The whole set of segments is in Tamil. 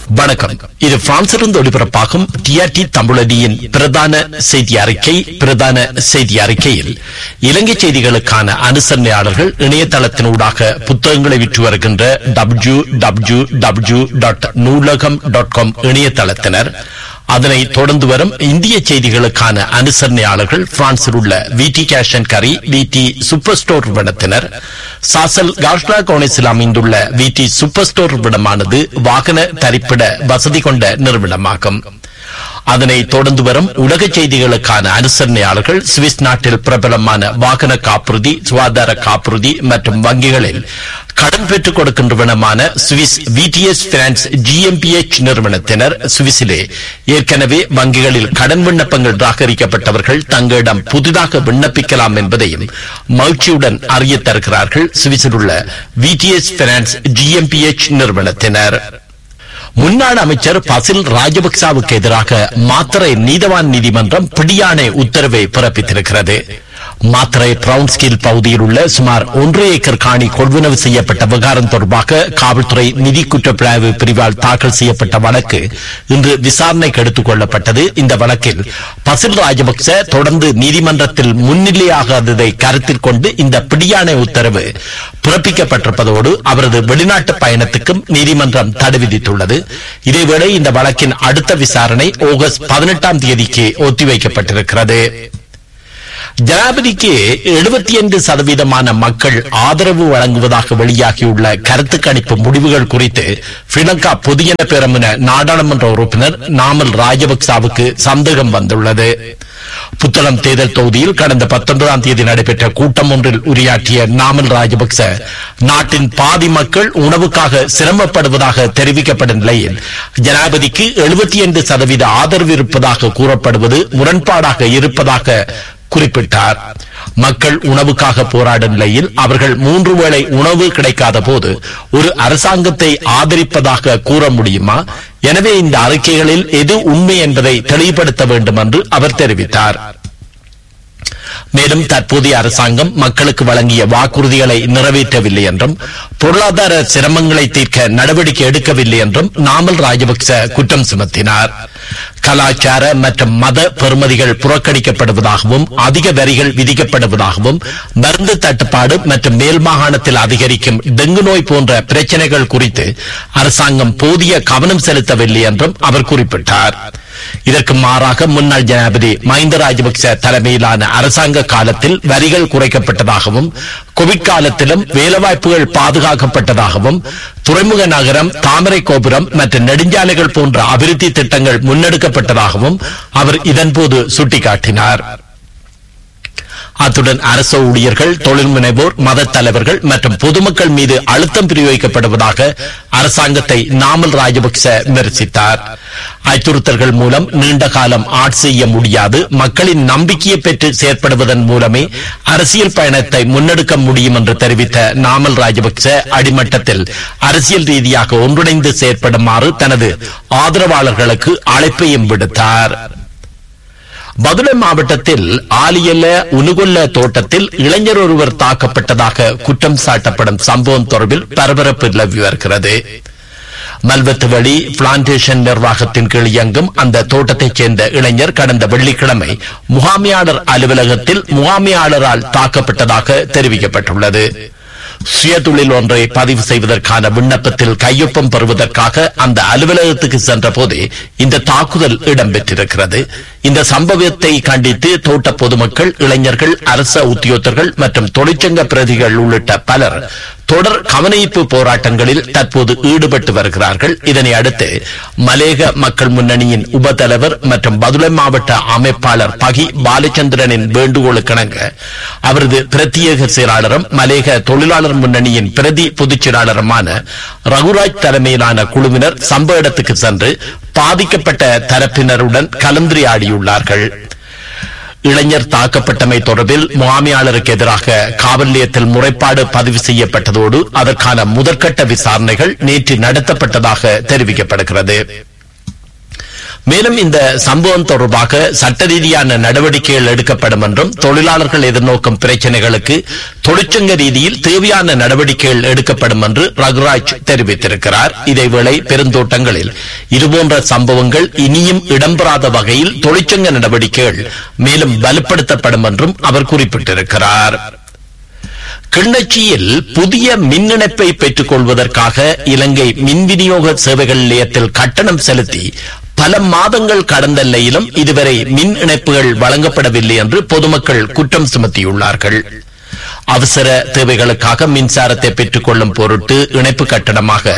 வணக்கம். இது பிரான்சிலிருந்து ஒளிபரப்பாகும் டிஆர்டி தமிழடியின் பிரதான செய்தி அறிக்கையில் இலங்கை செய்திகளுக்கான அனுசரணையாளர்கள் இணையதளத்தினூடாக புத்தகங்களை விற்று வருகின்ற www.நூலகம்.com இணையதளத்தினர், அதனை தொடர்ந்து வரும் இந்திய செய்திகளுக்கான அனுசரணையாளர்கள் பிரான்சில் உள்ள விடி கேஷ் அண்ட் கரி, விடி சூப்பர் ஸ்டோர் நிறுவனத்தினர், சாசல் காஷ்லா கோனேசில் அமைந்துள்ள விடி சூப்பர் ஸ்டோர் நிறுவனமானது வாகன தரிப்பிட வசதி கொண்ட நிறுவனமாகும். அதனை தொடர்ந்து வரும் உலக செய்திகளுக்கான அனுசரணையாளர்கள் சுவிஸ் நாட்டில் பிரபலமான வாகன காப்புறுதி, சுகாதார காப்புறுதி மற்றும் வங்கிகளில் கடன் பெற்றுக் கொடுக்கின்றவனமான சுவிஸ் விடிஎஸ் பினான்ஸ் GmbH நிறுவனத்தினர், சுவிஸிலே ஏற்கனவே வங்கிகளில் கடன் விண்ணப்பங்கள் நிராகரிக்கப்பட்டவர்கள் தங்களிடம் புதிதாக விண்ணப்பிக்கலாம் என்பதையும் மகிழ்ச்சியுடன் அறிய தருகிறார்கள். சுவிஸில் உள்ள விடிஎஸ் பினான்ஸ் GmbH நிறுவனத்தினர். முன்னாள் அமைச்சர் பசில் ராஜபக்சவுக்கு எதிராக மாத்தறை நீதவான் நீதிமன்றம் பிடியாணை உத்தரவை பிறப்பித்திருக்கிறது. மாத்தறை பிரவுன்ஸ்கில் பகுதியில் உள்ள சுமார் 1 ஏக்கர் காணி கொள்வனவு செய்யப்பட்ட விவகாரம் தொடர்பாக காவல்துறை நிதி குற்றப்புலனாய்வு பிரிவால் தாக்கல் செய்யப்பட்ட வழக்கு இன்று விசாரணைக்கு எடுத்துக் கொள்ளப்பட்டது. இந்த வழக்கில் பசில் ராஜபக்ச தொடர்ந்து நீதிமன்றத்தில் முன்னிலையாகாததை கருத்தில் கொண்டு இந்த பிடியாணை உத்தரவு பிறப்பிக்கப்பட்டிருப்பதோடு அவரது வெளிநாட்டு பயணத்துக்கும் நீதிமன்றம் தடை விதித்துள்ளது. இதேவேளை இந்த வழக்கின் அடுத்த விசாரணை ஆகஸ்ட் 18ஆம் தேதிக்கு ஒத்திவைக்கப்பட்டிருக்கிறது. ஜனாதிபதிக்கு 75% மக்கள் ஆதரவு வழங்குவதாக வெளியாகியுள்ள கருத்து கணிப்பு முடிவுகள் குறித்து ஸ்ரீலங்கா பொதுஜன பெரமுன நாடாளுமன்ற உறுப்பினர் நாமல் ராஜபக்சவுக்கு சந்தேகம் வந்துள்ளது. புத்தளம் தேர்தல் தொகுதியில் கடந்த 19ஆம் தேதி நடைபெற்ற கூட்டம் ஒன்றில் உரையாற்றிய நாமல் ராஜபக்ச, நாட்டின் பாதி மக்கள் உணவுக்காக சிரமப்படுவதாக தெரிவிக்கப்படும் நிலையில் ஜனாதிபதிக்கு 75% ஆதரவு இருப்பதாக கூறப்படுவது முரண்பாடாக இருப்பதாக குறிப்பிட்டார். மக்கள் உணவுக்காக போராடும் நிலையில் அவர்கள் 3 வேளை உணவு கிடைக்காத போது ஒரு அரசாங்கத்தை ஆதரிப்பதாக கூற முடியுமா? எனவே இந்த அறிக்கைகளில் எது உண்மை என்பதை தெளிவுபடுத்த வேண்டும் என்று அவர் தெரிவித்தார். மேலும் தற்போதைய அரசாங்கம் மக்களுக்கு வழங்கிய வாக்குறுதிகளை நிறைவேற்றவில்லை என்றும் பொருளாதார சிரமங்களை தீர்க்க நடவடிக்கை எடுக்கவில்லை என்றும் நாமல் ராஜபக்ச குற்றம் சுமத்தினார். கலாச்சார மற்றும் மத பெறுமதிகள் புறக்கணிக்கப்படுவதாகவும் அதிக வரிகள் விதிக்கப்படுவதாகவும் மருந்து தட்டுப்பாடு மற்றும் மேல் மாகாணத்தில் அதிகரிக்கும் டெங்கு நோய் போன்ற பிரச்சனைகள் குறித்து அரசாங்கம் போதிய கவனம் செலுத்தவில்லை என்றும் அவர் குறிப்பிட்டார். இதற்கு மாறாக முன்னாள் ஜனாதிபதி மஹிந்த ராஜபக்ச தலைமையிலான அரசாங்க காலத்தில் வரிகள் குறைக்கப்பட்டதாகவும் கோவிட் காலத்திலும் வேலைவாய்ப்புகள் பாதுகாக்கப்பட்டதாகவும் துறைமுக நகரம், தாமரை கோபுரம் மற்றும் நெடுஞ்சாலைகள் போன்ற அபிவிருத்தி திட்டங்கள் முன்னெடுக்கப்பட்டதாகவும் அவர் இதன்போது சுட்டிக்காட்டினார். அத்துடன் அரசு ஊழியர்கள், தொழில் முனைவோர், மத தலைவர்கள் மற்றும் பொதுமக்கள் மீது அழுத்தம் பிரயோகிக்கப்படுவதாக அரசாங்கத்தை நாமல் ராஜபக்ச விமர்சித்தார். அச்சுறுத்தல்கள் மூலம் நீண்ட காலம் ஆட்சி செய்ய முடியாது, மக்களின் நம்பிக்கையை பெற்று செயற்படுவதன் மூலமே அரசியல் பயணத்தை முன்னெடுக்க முடியும் என்று தெரிவித்த நாமல் ராஜபக்ச அடிமட்டத்தில் அரசியல் ரீதியாக ஒன்றிணைந்து செயற்படுமாறு தனது ஆதரவாளர்களுக்கு அழைப்பையும் விடுத்தார். பதுளை மாவட்டத்தில் ஆலியல்ல உனுகொல்ல தோட்டத்தில் இளைஞர் ஒருவர் தாக்கப்பட்டதாக குற்றம் சாட்டப்படும் சம்பவம் தொடர்பில் பரபரப்பு நிலவி வருகிறது. மல்வத்து வழி பிளான்டேஷன் நிர்வாகத்தின் கீழ் இயங்கும் அந்த தோட்டத்தைச் சேர்ந்த இளைஞர் கடந்த வெள்ளிக்கிழமை முகாமையாளர் அலுவலகத்தில் முகாமையாளரால் தாக்கப்பட்டதாக தெரிவிக்கப்பட்டுள்ளது. சுயதொழில் ஒன்றை பதிவு செய்வதற்கான விண்ணப்பத்தில் கையொப்பம் பெறுவதற்காக அந்த அலுவலகத்துக்கு சென்ற போதே இந்த தாக்குதல் இடம்பெற்றிருக்கிறது. இந்த சம்பவத்தை கண்டித்து தோட்ட பொதுமக்கள், இளைஞர்கள், அரச உத்தியோகத்தர்கள் மற்றும் தொழிற்சங்க பிரதிகள் உள்ளிட்ட பலர் தொடர் கவனஈர்ப்பு போராட்டங்களில் தற்போது ஈடுபட்டு வருகிறார்கள். இதனை அடுத்து மலேக மக்கள் முன்னணியின் உபதலைவர் மற்றும் பதுளை மாவட்ட அமைப்பாளர் பகி பாலச்சந்திரனின் வேண்டுகோளுக்கிணங்க அவரது பிரத்யேக செயலாளரும் மலேக தொழிலாளர் முன்னணியின் பிரதி பொதுச் செயலாளருமான ரகுராஜ் தலைமையிலான குழுவினர் சம்பவ இடத்துக்கு சென்று பாதிக்கப்பட்ட தரப்பினருடன் கலந்துரையாடியுள்ளார்கள். இளைஞர் தாக்கப்பட்டமை தொடர்பில் முகாமையாளருக்கு எதிராக காவல் நிலையத்தில் முறைப்பாடு பதிவு செய்யப்பட்டதோடு அதற்கான முதற்கட்ட விசாரணைகள் நேற்று நடத்தப்பட்டதாக தெரிவிக்கப்படுகிறது. மேலும் இந்த சம்பவம் தொடர்பாக சட்ட ரீதியான நடவடிக்கைகள் எடுக்கப்படும் என்றும் தொழிலாளர்கள் எதிர்நோக்கும் பிரச்சனைகளுக்கு தொழிற்சங்க ரீதியில் தேவையான நடவடிக்கைகள் எடுக்கப்படும் என்று ரகுராஜ் தெரிவித்திருக்கிறார். இதேவேளை பெருந்தோட்டங்களில் இதுபோன்ற சம்பவங்கள் இனியும் இடம்பெறாத வகையில் தொழிற்சங்க நடவடிக்கைகள் மேலும் வலுப்படுத்தப்படும் என்றும் அவர் குறிப்பிட்டிருக்கிறார். கிளிநொச்சியில் புதிய மின் இணைப்பை பெற்றுக் கொள்வதற்காக இலங்கை மின் விநியோக சேவைகள் நிலையத்தில் கட்டணம் செலுத்தி பல மாதங்கள் கடந்த நிலையிலும் இதுவரை மின் இணைப்புகள் வழங்கப்படவில்லை என்று பொதுமக்கள் குற்றம் சுமத்தியுள்ளார்கள். அவசர தேவைகளுக்காக மின்சாரத்தை பெற்றுக் கொள்ளும் பொருட்டு இணைப்பு கட்டணமாக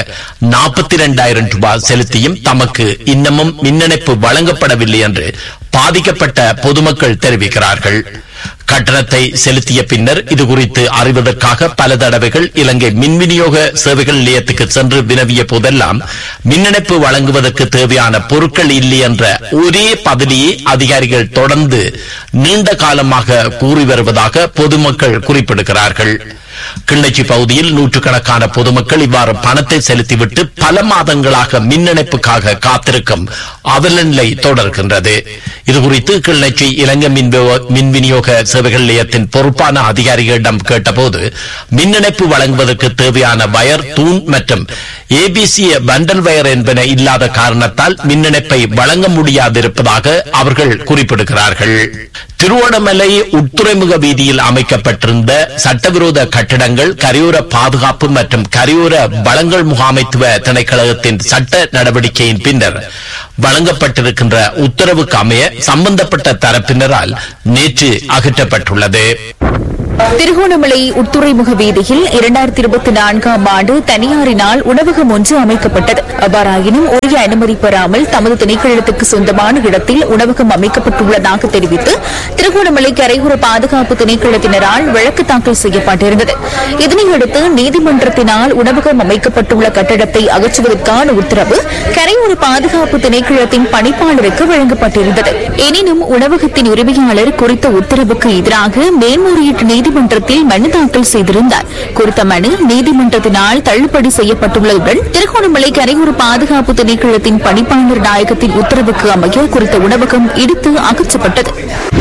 42,000 ரூபாய் செலுத்தியும் தமக்கு இன்னமும் மின் இணைப்பு வழங்கப்படவில்லை என்று பாதிக்கப்பட்ட பொதுமக்கள் தெரிவிக்கிறார்கள். கட்டணத்தை செலுத்திய பின்னர் இதுகுறித்து அறிவதற்காக பல தடவைகள் இலங்கை மின் விநியோக சேவைகள் நிலையத்துக்கு சென்று வினவிய போதெல்லாம் மின் இணைப்பு வழங்குவதற்கு தேவையான பொருட்கள் இல்லை என்ற ஒரே பதிலையே அதிகாரிகள் தொடர்ந்து நீண்ட காலமாக கூறி வருவதாக பொதுமக்கள் குறிப்பிடுகிறார்கள். கிளிநொச்சி பகுதியில் நூற்றுக்கணக்கான பொதுமக்கள் இவ்வாறு பணத்தை செலுத்திவிட்டு பல மாதங்களாக மின் இணைப்புக்காக காத்திருக்கும் அவலநிலை தொடர்கின்றது. இதுகுறித்து கிளிநொச்சி இலங்கை மின் விநியோக சேவைகள் நிலையத்தின் பொறுப்பான அதிகாரிகளிடம் கேட்டபோது மின் இணைப்பு வழங்குவதற்கு தேவையான வயர், தூண் மற்றும் ஏபிசி பண்டல் வயர் என்பன இல்லாத காரணத்தால் மின் இணைப்பை வழங்க முடியாதிருப்பதாக அவர்கள் குறிப்பிடுகிறார்கள். திருவோணமலை உட்துறைமுக வீதியில் அமைக்கப்பட்டிருந்த சட்டவிரோத கட்டிடங்கள் கரையோர பாதுகாப்பு மற்றும் கரையோர வளங்கள் முகாமைத்துவ திணைக்களத்தின் சட்ட நடவடிக்கையின் பின்னர் வழங்கப்பட்டிருக்கின்ற உத்தரவுக்கு அமைய சம்பந்தப்பட்ட தரப்பினரால் நேற்று அகற்றப்பட்டுள்ளது. திருகோணமலை உட்துறைமுக வீதியில் 2024 ஆண்டு தனியாரினால் உணவகம் ஒன்று அமைக்கப்பட்டது. அவ்வாறாயினும் உரிய அனுமதி பெறாமல் தமது திணைக்களத்துக்கு சொந்தமான இடத்தில் உணவகம் அமைக்கப்பட்டுள்ளதாக தெரிவித்து திருகோணமலை கரையோர பாதுகாப்பு திணைக்களத்தினரால் வழக்கு தாக்கல் செய்யப்பட்டிருந்தது. இதனையடுத்து நீதிமன்றத்தினால் உணவகம் அமைக்கப்பட்டுள்ள கட்டடத்தை அகற்றுவதற்கான உத்தரவு கரையோர பாதுகாப்பு திணைக்களத்தின் பணிப்பாளருக்கு வழங்கப்பட்டிருந்தது. எனினும் உணவகத்தின் உரிமையாளர் குறித்த உத்தரவுக்கு எதிராக மேல்முறையீட்டு நீதிமன்றத்தில் மனு தாக்கல் செய்திருந்தார். குறித்த மனு நீதிமன்றத்தினால் தள்ளுபடி செய்யப்பட்டுள்ளதுடன் திருகோணமலை கரையோர பாதுகாப்பு திணைக்களத்தின் பணிப்பாளர் நாயகத்தின் உத்தரவுக்கு அமைய குறித்த உணவகம் இடித்து அகற்றப்பட்டது.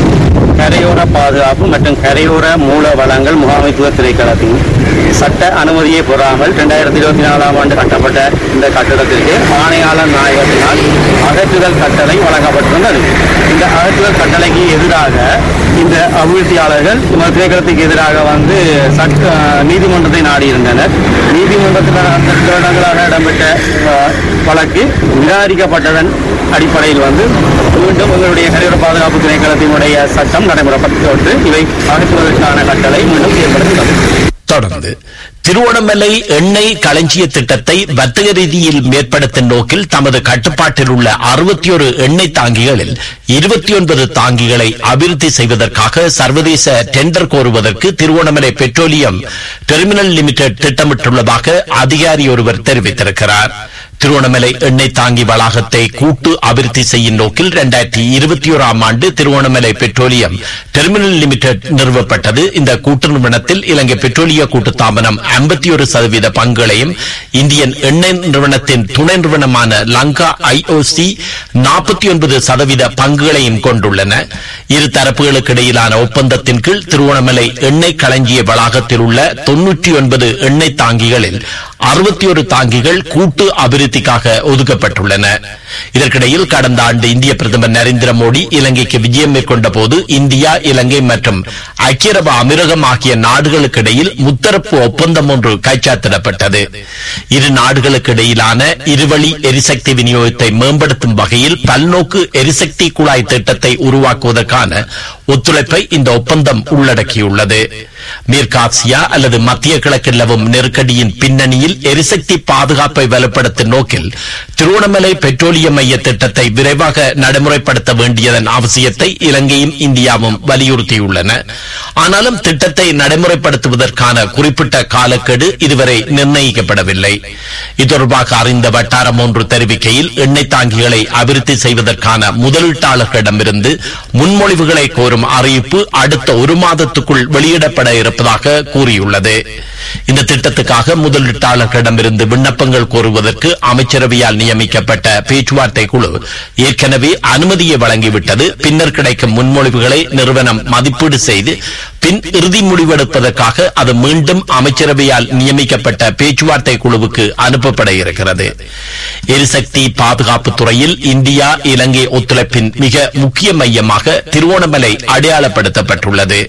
கரையோர பாதுகாப்பு மற்றும் கரையோர மூல வளங்கள் முகாமைத்துவ திணைக்களத்தின் சட்ட அனுமதியை பெறாமல் 2024 ஆண்டு கட்டப்பட்ட இந்த கட்டடத்திற்கு ஆணையாளர் நாயகத்தினால் அகற்றுதல் கட்டளை வழங்கப்பட்டிருந்தது. இந்த அகற்றுதல் கட்டளைக்கு எதிராக இந்த அபிவிருத்தியாளர்கள் திணைக்களத்துக்கு எதிராக நீதிமன்றத்தை நாடியிருந்தனர். நீதிமன்றத்தில் வருடங்களாக இடம்பெற்ற வழக்கு நிராகரிக்கப்பட்டதன் அடிப்படையில் மீண்டும் எங்களுடைய கரையோர பாதுகாப்பு திணைக்களத்தினுடைய சட்டம் நடைமுறைப்படுத்தப்பட்டு இவை அகற்றுவதற்கான கட்டளை மீண்டும் செயல்படுத்தப்பட்டது. தொடர்ந்து திருவோணமலை எண்ணெய் களஞ்சிய திட்டத்தை வர்த்தக ரீதியில் மேற்படுத்தும் நோக்கில் தமது கட்டுப்பாட்டில் உள்ள 61 எண்ணெய் தாங்கிகளில் 29 தாங்கிகளை அபிவிருத்தி செய்வதற்காக சர்வதேச டெண்டர் கோருவதற்கு திருவோணமலை பெட்ரோலியம் டெர்மினல் லிமிடெட் திட்டமிட்டுள்ளதாக அதிகாரி ஒருவர் தெரிவித்திருக்கிறார். திருவோணமலை எண்ணெய் தாங்கி வளாகத்தை கூட்டு அபிவிருத்தி செய்யும் நோக்கில் 2021 ஆண்டு திருவோணமலை பெட்ரோலியம் டெர்மினல் லிமிடெட் நிறுவப்பட்டது. இந்த கூட்டு நிறுவனத்தில் இலங்கை பெட்ரோலிய கூட்டுத்தாபனம் 51% பங்குகளையும் இந்தியன் எண்ணெய் நிறுவனத்தின் துணை நிறுவனமான லங்கா IOC 49% பங்குகளையும் கொண்டுள்ளன. இரு தரப்புகளுக்கு இடையிலான ஒப்பந்தத்தின் கீழ் திருவோணமலை எண்ணெய் களஞ்சிய வளாகத்தில் உள்ள 99 எண்ணெய் தாங்கிகளில் 61 தாங்கிகள் கூட்டு அபிவிருத்திக்காக ஒதுக்கப்பட்டுள்ளன. இதற்கிடையில் கடந்த ஆண்டு இந்திய பிரதமர் நரேந்திர மோடி இலங்கைக்கு விஜயம் மேற்கொண்ட போது இந்தியா, இலங்கை மற்றும் ஐக்கிய அரபு அமீரகம் ஆகிய நாடுகளுக்கு இடையில் முத்தரப்பு ஒப்பந்தம் ஒன்று கைச்சாத்திடப்பட்டது. இரு நாடுகளுக்கு இடையிலான இருவழி எரிசக்தி விநியோகத்தை மேம்படுத்தும் வகையில் பல்நோக்கு எரிசக்தி குழாய் திட்டத்தை உருவாக்குவதற்கான ஒத்துழைப்பை இந்த ஒப்பந்தம் உள்ளடக்கியுள்ளது. மேற்காசியா அல்லது மத்திய கிழக்கு நிலவும் நெருக்கடியின் பின்னணியில் எரிசக்தி பாதுகாப்பை வலுப்படுத்தும் நோக்கில் திருவோணமலை பெட்ரோலிய மைய திட்டத்தை விரைவாக நடைமுறைப்படுத்த வேண்டியதன் அவசியத்தை இலங்கையும் இந்தியாவும் வலியுறுத்தியுள்ளன. ஆனாலும் திட்டத்தை நடைமுறைப்படுத்துவதற்கான குறிப்பிட்ட காலக்கெடு இதுவரை நிர்ணயிக்கப்படவில்லை. இது தொடர்பாக அறிந்த வட்டாரம் ஒன்று தெரிவிக்கையில் எண்ணெய் தாங்கிகளை அபிவிருத்தி செய்வதற்கான முதலீட்டாளர்களிடமிருந்து முன்மொழிவுகளை கோரும் அறிவிப்பு அடுத்த 1 மாதத்துக்குள் வெளியிடப்பட இருப்பதாக கூறியுள்ளது. இந்த திட்டத்துக்காக முதலீட்டாளர்களிடமிருந்து விண்ணப்பங்கள் கோருவதற்கு அமைச்சரவையால் நியமிக்கப்பட்ட பேச்சுவார்த்தை குழு ஏற்கனவே அனுமதியை வழங்கிவிட்டது. பின்னர் கிடைக்கும் முன்மொழிவுகளை நிறுவனம் மதிப்பீடு செய்து பின் இறுதி முடிவெடுப்பதற்காக அது மீண்டும் அமைச்சரவையால் நியமிக்கப்பட்ட பேச்சுவார்த்தை குழுவுக்கு அனுப்பப்பட இருக்கிறது. எரிசக்தி பாதுகாப்பு துறையில் இந்தியா இலங்கை ஒத்துழைப்பின் மிக முக்கிய மையமாக திருவோணமலை அடையாளப்படுத்தப்பட்டுள்ளது.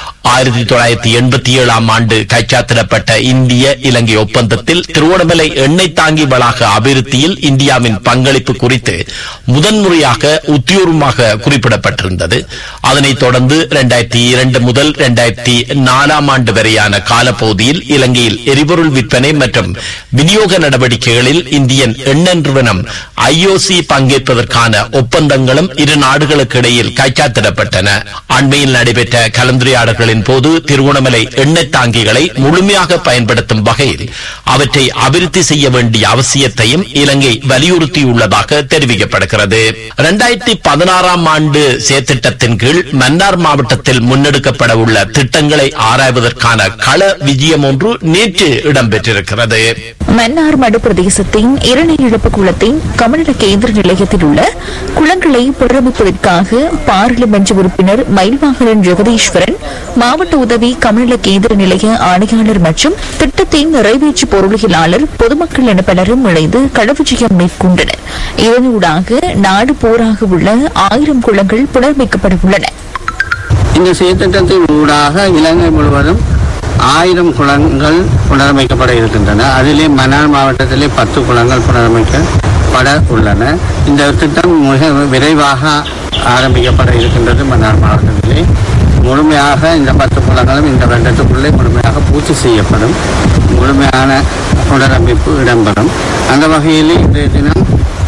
1987 ஆண்டு கைச்சாத்திடப்பட்ட இந்திய இலங்கை ஒப்பந்தத்தில் திருவோணமலை எண்ணெய் தாங்கி வளாக அபிவிருத்தியில் இந்தியாவின் பங்களிப்பு குறித்து முதன்முறையாக உத்தியோகமாக குறிப்பிடப்பட்டிருந்தது. அதனைத் தொடர்ந்து 2002 முதல் 2004 ஆண்டு வரையான காலப்பகுதியில் இலங்கையில் எரிபொருள் விற்பனை மற்றும் விநியோக நடவடிக்கைகளில் இந்தியன் எண்ணெய் நிறுவனம் IOC பங்கேற்பதற்கான ஒப்பந்தங்களும் இரு நாடுகளுக்கு இடையில் கைச்சாத்திடப்பட்டன. அண்மையில் நடைபெற்ற கலந்துரையாடல்களில் போது திருவோணமலை எண்ணெய் தாங்கிகளை முழுமையாக பயன்படுத்தும் வகையில் அவற்றை அபிவிருத்தி செய்ய வேண்டிய அவசியத்தையும் இலங்கை வலியுறுத்தியுள்ளதாக தெரிவிக்கப்படுகிறது. 2016 ஆண்டு செயற்திட்டத்தின் கீழ் மன்னார் மாவட்டத்தில் முன்னெடுக்கப்பட உள்ள திட்டங்களை ஆராய்வதற்கான கள விஜயம் ஒன்று நேற்று இடம்பெற்றிருக்கிறது. மன்னார் மடு பிரதேசத்தின் இரணை இழப்பு குளத்தின் கமநல கேந்திர நிலையத்தில் உள்ள குளங்களை புனரமைப்பதற்காக பாராளுமன்ற உறுப்பினர் மயில்வாகரன் ஜெகதீஸ்வரன் மாவட்ட உதவி கமநல கேந்திர நிலைய ஆணையாளர் மற்றும் திட்டத்தின் நிறைவேற்று பொருளியலாளர் பொதுமக்கள் என பலரும் இணைந்து களவிஜயம் மேற்கொண்டனர். இதனூடாக நாடு போராக உள்ள 1000 குளங்கள் புனரமைக்கப்பட உள்ளன. இந்த செயற்திட்டத்தின் ஊடாக இலங்கை முழுவதும் 1000 குளங்கள் புனரமைக்கப்பட இருக்கின்றன. அதிலே மன்னார் மாவட்டத்திலே 10 குளங்கள் புனரமைக்கப்பட உள்ளன. இந்த திட்டம் மிக விரைவாக ஆரம்பிக்கப்பட இருக்கின்றது. மன்னார் மாவட்டத்திலே முழுமையாக இந்த 10 குளங்களும் இந்த வருடத்துக்குள்ளே முழுமையாக பூர்த்தி செய்யப்படும். முழுமையான புனரமைப்பு இடம்பெறும். அந்த வகையில் இன்றைய தினம்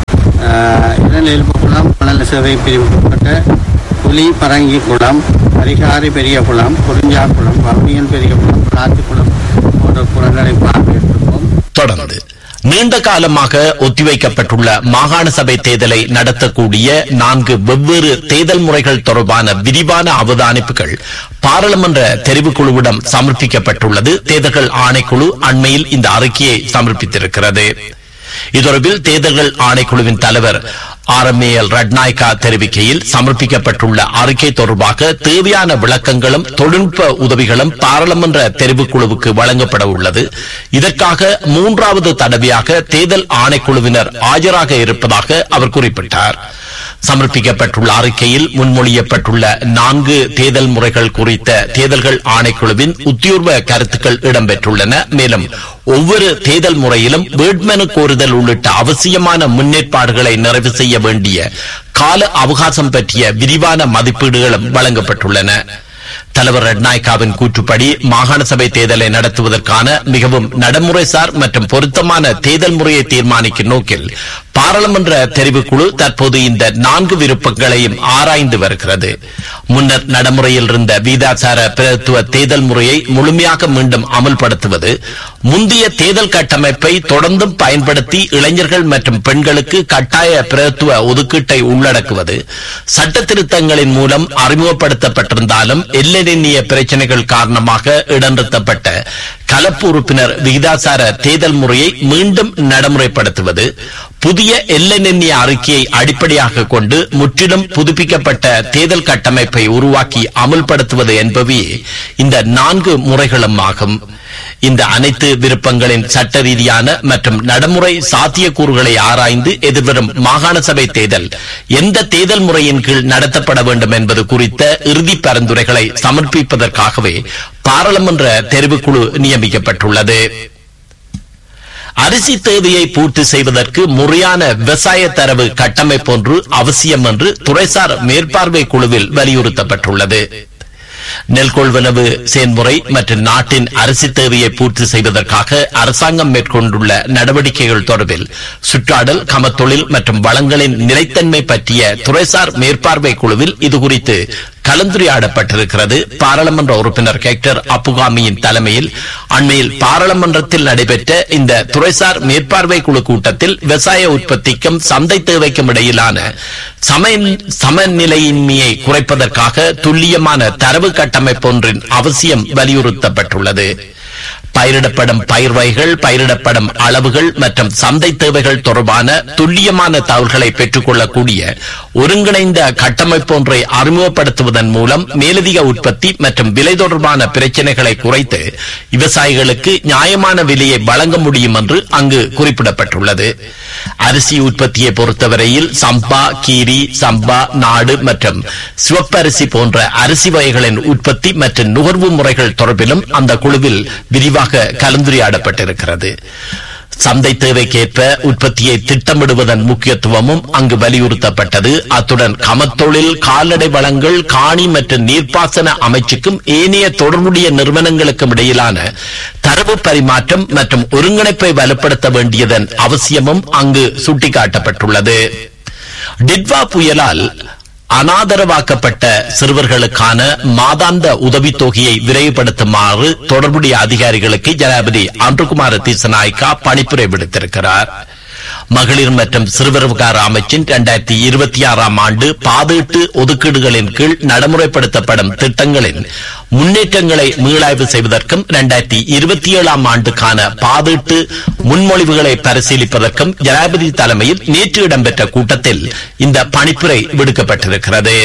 இளநெல்பு குளம், மணல் சேவை பிரிவுப்பட்ட புலி பரங்கி குளம், அரிகாரி பெரிய குளம், குறிஞ்சா குளம், வவுனியன் பெரிய குளம், பிளாத்தி குளம் போன்ற குளங்களை பார்வையிட்டிருப்போம். தொடர்ந்து நீண்ட காலமாக ஒத்திவைக்கப்பட்டுள்ள மாகாண சபை தேர்தலை நடத்தக்கூடிய 4 வெவ்வேறு தேர்தல் முறைகள் தொடர்பான விரிவான அவதானிப்புகள் பாராளுமன்ற தெரிவுக்குழுவிடம் சமர்ப்பிக்கப்பட்டுள்ளது. தேர்தல்கள் ஆணைக்குழு அண்மையில் இந்த அறிக்கையை சமர்ப்பித்திருக்கிறது. இதொடர்பில் தேர்தல்கள் ஆணைக்குழுவின் தலைவர் RMAL ரட்நாயக்கா தெரிவிக்கையில் சமர்ப்பிக்கப்பட்டுள்ள அறிக்கை தொடர்பாக தேவையான விளக்கங்களும் தொழில்நுட்ப உதவிகளும் பாராளுமன்ற தெரிவுக்குழுவுக்கு வழங்கப்பட உள்ளது. இதற்காக 3வது தடவையாக தேர்தல் ஆணைக்குழுவினர் ஆஜராக இருப்பதாக அவர் குறிப்பிட்டார். சமர்ப்பிக்கப்பட்டுள்ள அறிக்கையில் முன்மொழியப்பட்டுள்ள 4 தேர்தல் முறைகள் குறித்த தேர்தல்கள் ஆணைக்குழுவின் உத்தியோர்வ கருத்துக்கள் இடம்பெற்றுள்ளன. மேலும் ஒவ்வொரு தேர்தல் முறையிலும் வேட்புமனு கோருதல் உள்ளிட்ட அவசியமான முன்னேற்பாடுகளை நிறைவு செய்ய வேண்டிய கால அவகாசம் பற்றிய விரிவான மதிப்பீடுகளும் வழங்கப்பட்டுள்ளன. தலைவர் ரட்நாயக்காவின் கூற்றுப்படி மாகாண சபை தேர்தலை நடத்துவதற்கான மிகவும் நடைமுறைசார் மற்றும் பொருத்தமான தேர்தல் முறையை தீர்மானிக்கும் நோக்கில் பாராளுமன்ற தெரிவுக்குழு தற்போது இந்த 4 விருப்பங்களையும் ஆராய்ந்து வருகிறது. முன்னர் நடைமுறையில் இருந்த வீதாசார பிரதித்துவ தேர்தல் முறையை முழுமையாக மீண்டும் அமல்படுத்துவது, முந்தைய தேர்தல் கட்டமைப்பை தொடர்ந்தும் பயன்படுத்தி இளைஞர்கள் மற்றும் பெண்களுக்கு கட்டாய பிரதித்துவ ஒதுக்கீட்டை உள்ளடக்குவது, சட்ட திருத்தங்களின் மூலம் அறிமுகப்படுத்தப்பட்டிருந்தாலும் எல்லைநிர்ணய பிரச்சனைகள் காரணமாக இடநிறுத்தப்பட்ட கலப்பு உறுப்பினர் விகிதாசார தேர்தல் முறையை மீண்டும் நடைமுறைப்படுத்துவது, புதிய எல்லை நிர்ணய அறிக்கையை அடிப்படையாக கொண்டு முற்றிலும் புதுப்பிக்கப்பட்ட தேர்தல் கட்டமைப்பை உருவாக்கி அமல்படுத்துவது என்பவை இந்த 4 முறைகளும் ஆகும். இந்த அனைத்து விருப்பங்களின் சட்ட ரீதியான மற்றும் நடைமுறை சாத்தியக்கூறுகளை ஆராய்ந்து எதிர்வரும் மாகாண சபை தேர்தல் எந்த தேர்தல் முறையின் கீழ் நடத்தப்பட வேண்டும் என்பது குறித்த இறுதி பரிந்துரைகளை சமர்ப்பிப்பதற்காகவே பாராளுமன்ற தெரிவுக்குழு நியமிக்கப்பட்டுள்ளது. அரிசி தேவையை பூர்த்தி செய்வதற்கு முறையான விவசாய தரவு கட்டமைப்பு ஒன்று அவசியம் என்று துறைசார் மேற்பார்வை குழுவில் வலியுறுத்தப்பட்டுள்ளது. நெல் கொள்வனவு செயல்முறை மற்றும் நாட்டின் அரிசி தேவையை பூர்த்தி செய்வதற்காக அரசாங்கம் மேற்கொண்டுள்ள நடவடிக்கைகள் தொடர்பில் சுற்றாடல், கமத்தொழில் மற்றும் வளங்களின் நிலைத்தன்மை பற்றிய துறைசார் மேற்பார்வை குழுவில் இதுகுறித்து கலந்துரையாடப்பட்டிருக்கிறது. பாராளுமன்ற உறுப்பினர் ஹெக்டர் அப்புகாமியின் தலைமையில் அண்மையில் பாராளுமன்றத்தில் நடைபெற்ற இந்த துறைசார் மேற்பார்வை குழு கூட்டத்தில் விவசாய உற்பத்திக்கும் சந்தை தேவைக்கும் இடையிலான சமநிலையின்மையை குறைப்பதற்காக துல்லியமான தரவு கட்டமைப்பு ஒன்றின் அவசியம் வலியுறுத்தப்பட்டுள்ளது. பயிரிடப்படும் பயிர் வகைகள், பயிரிடப்படும் அளவுகள் மற்றும் சந்தை தேவைகள் தொடர்பான துல்லியமான தகவல்களை பெற்றுக் கொள்ளக்கூடிய ஒருங்கிணைந்த கட்டமைப்பு ஒன்றை அறிமுகப்படுத்துவதன் மூலம் மேலதிக உற்பத்தி மற்றும் விலை தொடர்பான பிரச்சினைகளை குறைத்து விவசாயிகளுக்கு நியாயமான விலையை வழங்க முடியும் என்று அங்கு குறிப்பிடப்பட்டுள்ளது. அரிசி உற்பத்தியை பொறுத்தவரையில் சம்பா, கீரி, சம்பா, நாடு மற்றும் சிவப்பரிசி போன்ற அரிசி வகைகளின் உற்பத்தி மற்றும் நுகர்வு முறைகள் தொடர்பிலும் அந்த குழுவில் விரிவாக கலந்துரையாடப்பட்டிருக்கிறது. சந்தை தேவைக்கேற்ப உற்பத்தியை திட்டமிடுவதன் முக்கியத்துவமும் அங்கு வலியுறுத்தப்பட்டது. அத்துடன் கமத்தொழில், கால்நடை வளங்கள், காணி மற்றும் நீர்ப்பாசன அமைச்சுக்கும் ஏனைய தொடர்புடைய நிறுவனங்களுக்கும் இடையிலான தரவு பரிமாற்றம் மற்றும் ஒருங்கிணைப்பை வலுப்படுத்த வேண்டியதன் அவசியமும் அங்கு சுட்டிக்காட்டப்பட்டுள்ளது. டிட்வா புயலால் அனாதரவாக்கப்பட்ட சிறுவர்களுக்கான மாதாந்த உதவித்தொகையை விரைவுபடுத்துமாறு தொடர்புடைய அதிகாரிகளுக்கு ஜனாதிபதி அன்ருகுமார திசநாயக்கா பணிப்புரை விடுத்திருக்கிறார். மகளிர் மற்றும் சிறுவர் விவகார அமைச்சின் 2026 ஆண்டு பாதீட்டு ஒதுக்கீடுகளின் கீழ் நடைமுறைப்படுத்தப்படும் திட்டங்களின் முன்னேற்றங்களை மீளாய்வு செய்வதற்கும் 2027 ஆண்டுக்கான பாதீட்டு முன்மொழிவுகளை பரிசீலிப்பதற்கும் ஜனாதிபதி தலைமையில் நேற்று இடம்பெற்ற கூட்டத்தில் இந்த பணிப்புரை விடுக்கப்பட்டிருக்கிறது.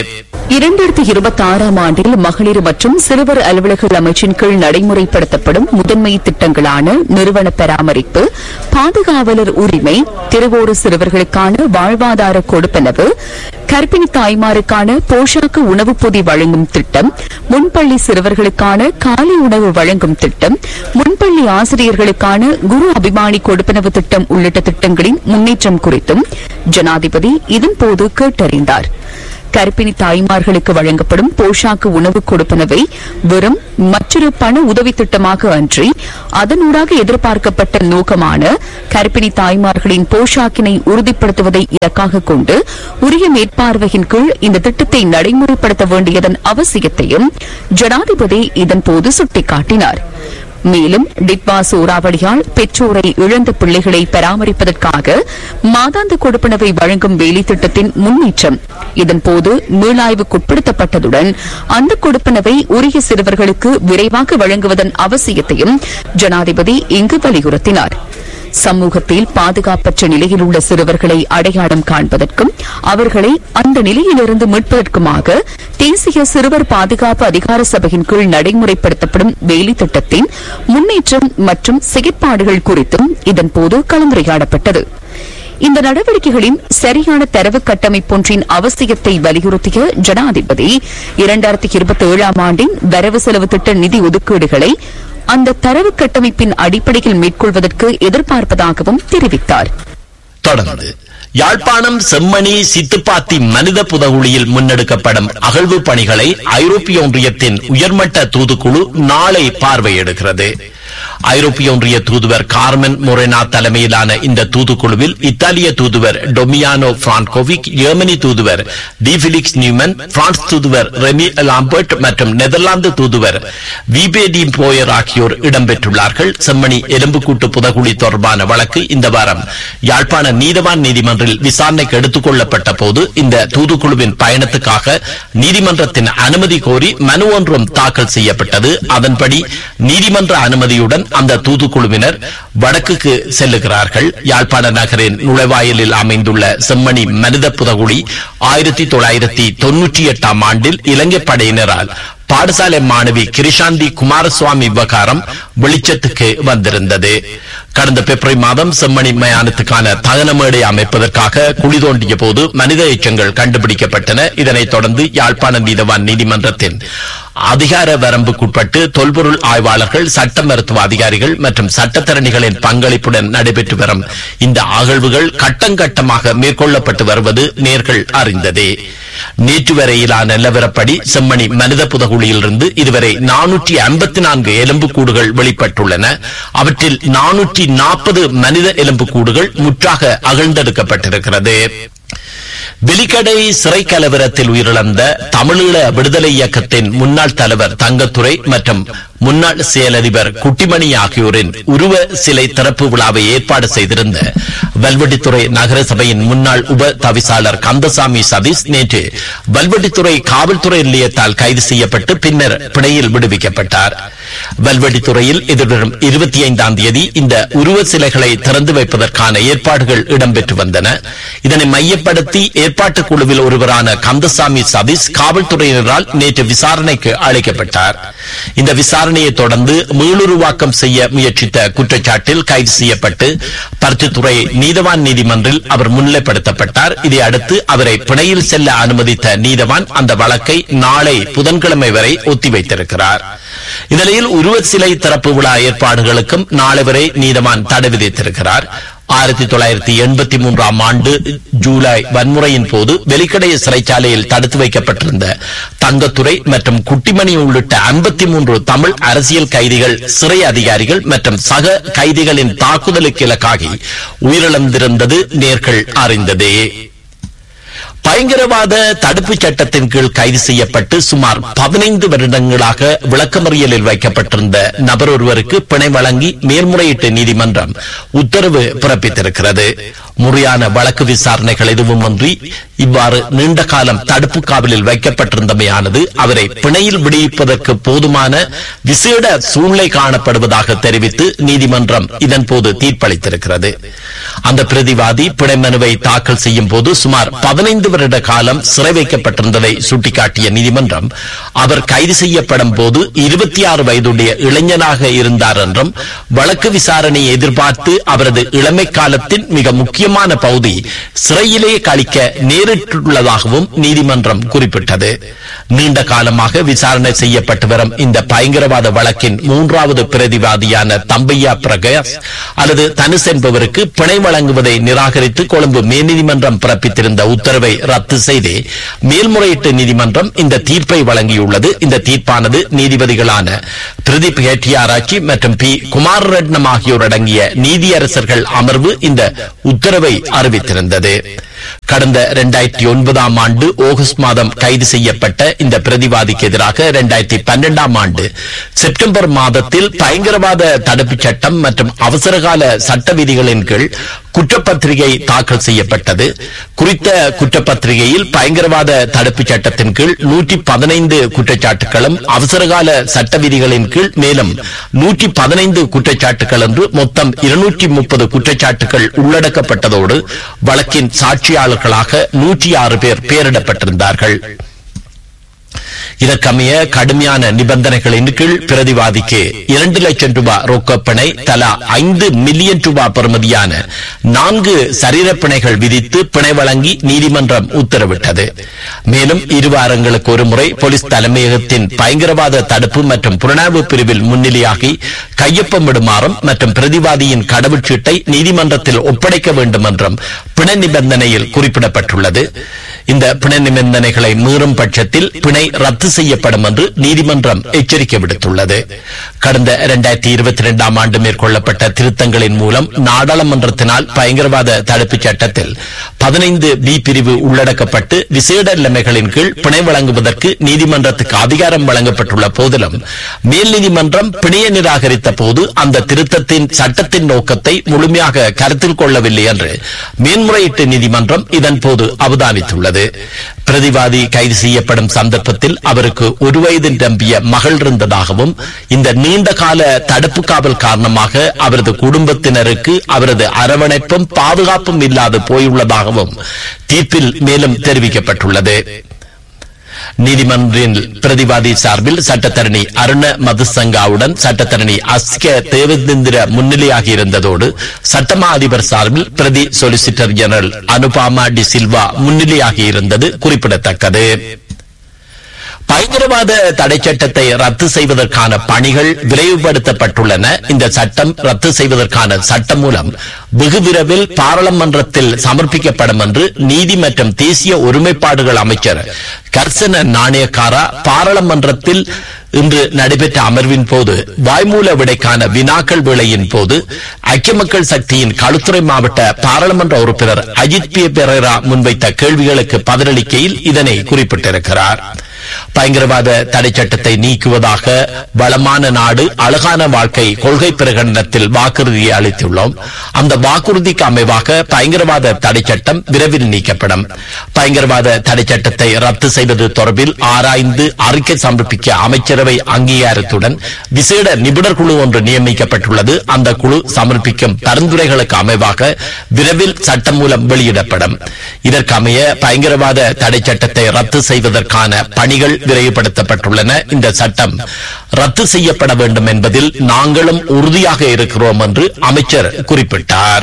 2026 ஆண்டில் மகளிர் மற்றும் சிறுவர் அலுவலர்கள் அமைச்சின் கீழ் நடைமுறைப்படுத்தப்படும் முதன்மை திட்டங்களான நிறுவன பராமரிப்பு, பாதுகாவலர் உரிமை, திருவோடு சிறுவர்களுக்கான வாழ்வாதார கொடுப்பனவு, கர்ப்பிணி தாய்மாருக்கான போஷாக்கு உணவு பொதி வழங்கும் திட்டம், முன்பள்ளி சிறுவர்களுக்கான காலை உணவு வழங்கும் திட்டம், முன்பள்ளி ஆசிரியர்களுக்கான குரு அபிமானி கொடுப்பனவு திட்டம் உள்ளிட்ட திட்டங்களின் முன்னேற்றம் குறித்தும் ஜனாதிபதி இதன்போது கேட்டறிந்தார். கர்ப்பிணி தாய்மார்களுக்கு வழங்கப்படும் போஷாக்கு உணவு கொடுப்பனவை வெறும் மற்றொரு பண உதவி திட்டமாக அன்றி அதனூடாக எதிர்பார்க்கப்பட்ட நோக்கமான கர்ப்பிணி தாய்மார்களின் போஷாக்கினை உறுதிப்படுத்துவதை இலக்காக கொண்டு உரிய மேற்பார்வையின் கீழ் இந்த திட்டத்தை நடைமுறைப்படுத்த வேண்டியதன் அவசியத்தையும் ஜனாதிபதி இதன்போது சுட்டிக்காட்டினார். மேலும் டிட்வா சூறாவளியால் பெற்றோரை இழந்த பிள்ளைகளை பராமரிப்பதற்காக மாதாந்த கொடுப்பனவை வழங்கும் வேலை திட்டத்தின் முன்னேற்றம் இதன்போது மீளாய்வுக்குட்படுத்தப்பட்டதுடன் அந்த கொடுப்பனவை உரிய சிறுவர்களுக்கு விரைவாக வழங்குவதன் அவசியத்தையும் ஜனாதிபதி இங்கு வலியுறுத்தினார். சமூகத்தில் பாதுகாப்பற்ற நிலையில் உள்ள சிறுவர்களை அடையாளம் காண்பதற்கும் அவர்களை அந்த நிலையிலிருந்து மீட்பதற்குமாக தேசிய சிறுவர் பாதுகாப்பு அதிகார சபையின் கீழ் நடைமுறைப்படுத்தப்படும் வேலை திட்டத்தின் முன்னேற்றம் மற்றும் செயற்பாடுகள் குறித்தும் இதன்போது கலந்துரையாடப்பட்டது. இந்த நடவடிக்கைகளின் சரியான தரவு கட்டமைப்பொன்றின் அவசியத்தை வலியுறுத்திய ஜனாதிபதி 2027 ஆண்டின் வரவு செலவு திட்ட நிதி ஒதுக்கீடுகளை அந்த தரவு கட்டமைப்பின் அடிப்படையில் மேற்கொள்வதற்கு எதிர்பார்ப்பதாகவும் தெரிவித்தார். தொடர்ந்து யாழ்ப்பாணம் செம்மணி சித்துப்பாத்தி மனித புதகுழியில் முன்னெடுக்கப்படும் அகழ்வு பணிகளை ஐரோப்பிய ஒன்றியத்தின் உயர்மட்ட தூதுக்குழு நாளை பார்வையிடுகிறது. ஐரோப்பிய ஒன்றிய தூதுவர் கார்மென் மொரேனா தலைமையிலான இந்த தூதுக்குழுவில் இத்தாலிய தூதுவர் டொமியானோ பிரான்கோவிக், ஜெர்மனி தூதுவர் டி பிலிக்ஸ் நியூமன், பிரான்ஸ் தூதுவர் ரெமி லாம்பர்ட் மற்றும் நெதர்லாந்து தூதுவர் விபே டி போயர் ஆகியோர் இடம்பெற்றுள்ளார்கள். செம்மணி எலும்புக்கூட்டு புதகுழி தொடர்பான வழக்கு இந்த வாரம் யாழ்ப்பாண நீதவான் நீதிமன்றில் விசாரணைக்கு எடுத்துக் கொள்ளப்பட்ட போது இந்த தூதுக்குழுவின் பயணத்துக்காக நீதிமன்றத்தின் அனுமதி கோரி மனு ஒன்றும் தாக்கல் செய்யப்பட்டது. அதன்படி நீதிமன்ற அனுமதியுடன் அந்த தூதுக்குழுவினர் வடக்குக்கு செல்லுகிறார்கள். யாழ்ப்பாண நகரின் நுழைவாயிலில் அமைந்துள்ள செம்மணி மனித புதகுழி 1998 ஆண்டில் இலங்கை படையினரால் பாடசாலை மாணவி கிருஷாந்தி குமாரசுவாமி விவகாரம் வெளிச்சத்துக்கு வந்திருந்தது. கடந்த பிப்ரவரி மாதம் செம்மணி மயானத்துக்கான தகன மேடை அமைப்பதற்காக குழி தோண்டிய போது மனித எச்சங்கள் கண்டுபிடிக்கப்பட்டன. இதனைத் தொடர்ந்து யாழ்ப்பாண நீதவான் நீதிமன்றத்தின் அதிகார வரம்புக்குட்பட்டு தொல்பொருள் ஆய்வாளர்கள், சட்ட மருத்துவ அதிகாரிகள் மற்றும் சட்டத்தரணிகளின் பங்களிப்புடன் நடைபெற்று வரும் இந்த அகழ்வுகள் கட்டங்கட்டமாக மேற்கொள்ளப்பட்டு வருவது நேர்கள் அறிந்ததே. நேற்று வரையிலான நிலவரப்படி செம்மணி மனித புதகுழியிலிருந்து இதுவரை 454 எலும்புக்கூடுகள் வெளிப்பட்டுள்ளன. அவற்றில் 440 மனித எலும்புக்கூடுகள் முற்றாக அகழ்ந்தெடுக்கப்பட்டிருக்கிறது. வெலிக்கடை சிறை கலவரத்தில் உயிரிழந்த தமிழீழ விடுதலை இயக்கத்தின் முன்னாள் தலைவர் தங்கத்துரை மற்றும் முன்னாள் செயலதிபர் குட்டிமணி ஆகியோரின் உருவ சிலை திறப்பு விழாவை ஏற்பாடு செய்திருந்த வல்வெட்டித்துறை நகரசபையின் முன்னாள் உப தவிசாளர் கந்தசாமி சதீஷ் நேற்று வல்வெட்டித்துறை காவல்துறை நிலையத்தால் கைது செய்யப்பட்டு பின்னர் பிணையில் விடுவிக்கப்பட்டார். வல்வெட்டித்துறையில் எதிர்வரும் 25ஆம் தேதி இந்த உருவ சிலைகளை திறந்து வைப்பதற்கான ஏற்பாடுகள் இடம்பெற்று வந்தன. இதனை மையப்படுத்தி ஏற்பாட்டு குழுவில் ஒருவரான கந்தசாமி சதீஷ் காவல்துறையினரால் நேற்று விசாரணைக்கு அழைக்கப்பட்டார். இந்த விசாரணையை தொடர்ந்து மீளுருவாக்கம் செய்ய முயற்சித்த குற்றச்சாட்டில் கைது செய்யப்பட்டு பருத்தித்துறை நீதவான் நீதிமன்றில் அவர் முன்னிலைப்படுத்தப்பட்டார். இதை அடுத்து அவரை பிணையில் செல்ல அனுமதித்த நீதவான் அந்த வழக்கை நாளை புதன்கிழமை வரை ஒத்திவைத்திருக்கிறார். இந்நிலையில் உருவ சிலை திறப்பு விழா ஏற்பாடுகளுக்கும் நாளை வரை நீதவான் தடை விதித்திருக்கிறார். 1983ஆம் ஆண்டு ஜூலை வன்முறையின் போது வெலிக்கடை சிறைச்சாலையில் தடுத்து வைக்கப்பட்டிருந்த தங்கத்துரை மற்றும் குட்டிமணி உள்ளிட்ட 53 தமிழ் அரசியல் கைதிகள், சிறை அதிகாரிகள் மற்றும் சக கைதிகளின் தாக்குதலுக்கு இலக்காகி உயிரிழந்திருந்தது நேர்கள் அறிந்ததே. பயங்கரவாத தடுப்பு சட்டத்தின் கீழ் கைது செய்யப்பட்டு சுமார் 15 வருடங்களாக விளக்கமறியலில் வைக்கப்பட்டிருந்த நபர் ஒருவருக்கு பிணை வழங்கி மேல்முறையீட்டு நீதிமன்றம் உத்தரவு பிறப்பித்திருக்கிறது. முறையான வழக்கு விசாரணைகள் எதுவுமின்றி இவ்வாறு நீண்ட காலம் தடுப்பு காவலில் வைக்கப்பட்டிருந்தமையானது அவரை பிணையில் விடுவிப்பதற்கு போதுமான விசேட சூழ்நிலை காணப்படுவதாக தெரிவித்து நீதிமன்றம் இதன்போது தீர்ப்பளித்திருக்கிறது. அந்த பிரதிவாதி பிணை மனுவை தாக்கல் செய்யும் போது சுமார் 15 வருட காலம் சிறை வைக்கப்பட்டிருந்ததை சுட்டிக்காட்டிய நீதிமன்றம் அவர் கைது செய்யப்படும் போது 26 வயதுடைய இளைஞனாக இருந்தார் என்றும் வழக்கு விசாரணையை எதிர்பார்த்து அவரது இளமை காலத்தின் மிக முக்கியமான பகுதி சிறையிலே கழிக்க நேரிட்டுள்ளதாகவும் நீதிமன்றம் குறிப்பிட்டது. நீண்ட காலமாக விசாரணை செய்யப்பட்டு வரும் இந்த பயங்கரவாத வழக்கின் 3வது பிரதிவாதியான தம்பையா பிரகாஷ் அல்லது தனுஷ் என்பவருக்கு பிணை வழங்குவதை நிராகரித்து கொழும்பு மேல்நீதிமன்றம் பிறப்பித்திருந்த உத்தரவை ரத்து செய்து மேல்முறையீட்டு நீதிமன்றம் இந்த தீர்ப்பை வழங்கியுள்ளது. இந்த தீர்ப்பானது நீதிபதிகளான பிரதீப் ஹெட்டியாராச்சி மற்றும் பி குமாரரட்னம் ஆகியோர் அடங்கிய நீதியரசர்கள் அமர்வு இந்த உத்தரவை அறிவித்திருந்தது. கடந்த 2009ஆம் ஆண்டு ஆகஸ்ட் மாதம் கைது செய்யப்பட்ட இந்த பிரதிவாதிக்கு எதிராக 2012ஆம் ஆண்டு செப்டம்பர் மாதத்தில் பயங்கரவாத தடுப்பு சட்டம் மற்றும் அவசரகால சட்ட விதிகளின் கீழ் குற்றப்பத்திரிகை தாக்கல் செய்யப்பட்டது. குறித்த குற்றப்பத்திரிகையில் பயங்கரவாத தடுப்பு சட்டத்தின் கீழ் 115 குற்றச்சாட்டுகளும் அவசரகால சட்ட விதிகளின் கீழ் மேலும் 115 குற்றச்சாட்டுகள் என்று மொத்தம் 230 குற்றச்சாட்டுகள் உள்ளடக்கப்பட்டதோடு வழக்கின் சாட்சியாளர்களாக 106 பேர் பெயரிடப்பட்டிருந்தார்கள். இதற்கமைய கடுமையான நிபந்தனைகளின் கீழ் பிரதிவாதிக்கு 2 லட்சம் ரூபாய் ரொக்கப்பணை, தலா 5 மில்லியன் ரூபாய் பெறுமதியான 4 சரீரப்பிணைகள் விதித்து பிணை வழங்கி நீதிமன்றம் உத்தரவிட்டது. மேலும் 2 வாரங்களுக்கு ஒருமுறை போலீஸ் தலைமையகத்தின் பயங்கரவாத தடுப்பு மற்றும் புலனாய்வு பிரிவில் முன்னிலையாகி கையொப்பமிடுமாறும் மற்றும் பிரதிவாதியின் கடவுச்சீட்டை நீதிமன்றத்தில் ஒப்படைக்க வேண்டும் என்றும் பிணை நிபந்தனையில் குறிப்பிடப்பட்டுள்ளது. இந்த பிணை நிபந்தனைகளை மீறும் பட்சத்தில் பிணை ரத்து செய்யப்படும் என்று நீதிமன்றம் எச்சரிக்கை விடுத்துள்ளது. கடந்த 2022ஆம் ஆண்டு மேற்கொள்ளப்பட்ட திருத்தங்களின் மூலம் நாடாளுமன்றத்தினால் பயங்கரவாத தடுப்பு சட்டத்தில் 15B பிரிவு உள்ளடக்கப்பட்டு விசேட நிலைமைகளின் கீழ் பிணை வழங்குவதற்கு நீதிமன்றத்துக்கு அதிகாரம் வழங்கப்பட்டுள்ள போதிலும் மேல் நீதிமன்றம் பிணையை நிராகரித்த போது அந்த திருத்தத்தின் சட்டத்தின் நோக்கத்தை முழுமையாக கருத்தில் கொள்ளவில்லை என்று மேன்முறையீட்டு நீதிமன்றம் இதன் போது அவதானித்துள்ளது. பிரதிவாதி கைது செய்யப்படும் சந்தர்ப்பத்தில் அவருக்கு 1 வயது நிரம்பிய மகள் இருந்ததாகவும் இந்த நீண்ட கால தடுப்பு காவல் காரணமாக அவரது குடும்பத்தினருக்கு அவரது அரவணைப்பும் பாதுகாப்பும் இல்லாது போயுள்ளதாகவும் தீர்ப்பில் மேலும் தெரிவிக்கப்பட்டுள்ளது. நீதிமன்றின் பிரதிவாதி சார்பில் சட்டத்தரணி அருண மதுசங்காவுடன் சட்டத்தரணி அஸ்க தேவேந்திர முன்னிலையாகி இருந்ததோடு சட்டமா அதிபர் சார்பில் பிரதி solicitor general Anupama D Silva முன்னிலையாகி இருந்தது குறிப்பிடத்தக்கது. பயங்கரவாத தடை சட்டத்தை ரத்து செய்வதற்கான பணிகள் விரைவுபடுத்தப்பட்டுள்ளன. இந்த சட்டம் ரத்து செய்வதற்கான சட்டம் மூலம் வெகு விரைவில் பாராளுமன்றத்தில் சமர்ப்பிக்கப்படும் என்று நீதி மற்றும் தேசிய ஒருமைப்பாடுகள் அமைச்சர் கர்சன நாணயக்காரா பாராளுமன்றத்தில் இன்று நடைபெற்ற அமர்வின் போது வாய்மூல விடைக்கான வினாக்கள் வேளையின் போது ஐக்கிய மக்கள் சக்தியின் களுத்துறை மாவட்ட பாராளுமன்ற உறுப்பினர் அஜித் பி பெரேரா முன்வைத்த கேள்விகளுக்கு பதிலளிக்கையில் இதனை குறிப்பிட்டிருக்கிறார். பயங்கரவாத தடை சட்டத்தை நீக்குவதாக வளமான நாடு அழகான வாழ்க்கை கொள்கை பிரகடனத்தில் வாக்குறுதியை அளித்துள்ளோம். அந்த வாக்குறுதிக்கு அமைவாக பயங்கரவாத தடை சட்டம் விரைவில் நீக்கப்படும். பயங்கரவாத தடை சட்டத்தை ரத்து செய்வது தொடர்பில் ஆராய்ந்து அறிக்கை சமர்ப்பிக்க அமைச்சரவை அங்கீகாரத்துடன் விசேட நிபுணர் குழு ஒன்று நியமிக்கப்பட்டுள்ளது. அந்த குழு சமர்ப்பிக்கும் பரிந்துரைகளுக்கு அமைவாக விரைவில் சட்டம் மூலம் வெளியிடப்படும். இதற்கமைய பயங்கரவாத தடை சட்டத்தை ரத்து செய்வதற்கான பணிகள் விரைவுபடுத்தப்பட்டுள்ளன. இந்த சட்டம் ரத்து செய்யப்பட வேண்டும் என்பதில் நாங்களும் உறுதியாக இருக்கிறோம் என்று அமைச்சர் குறிப்பிட்டார்.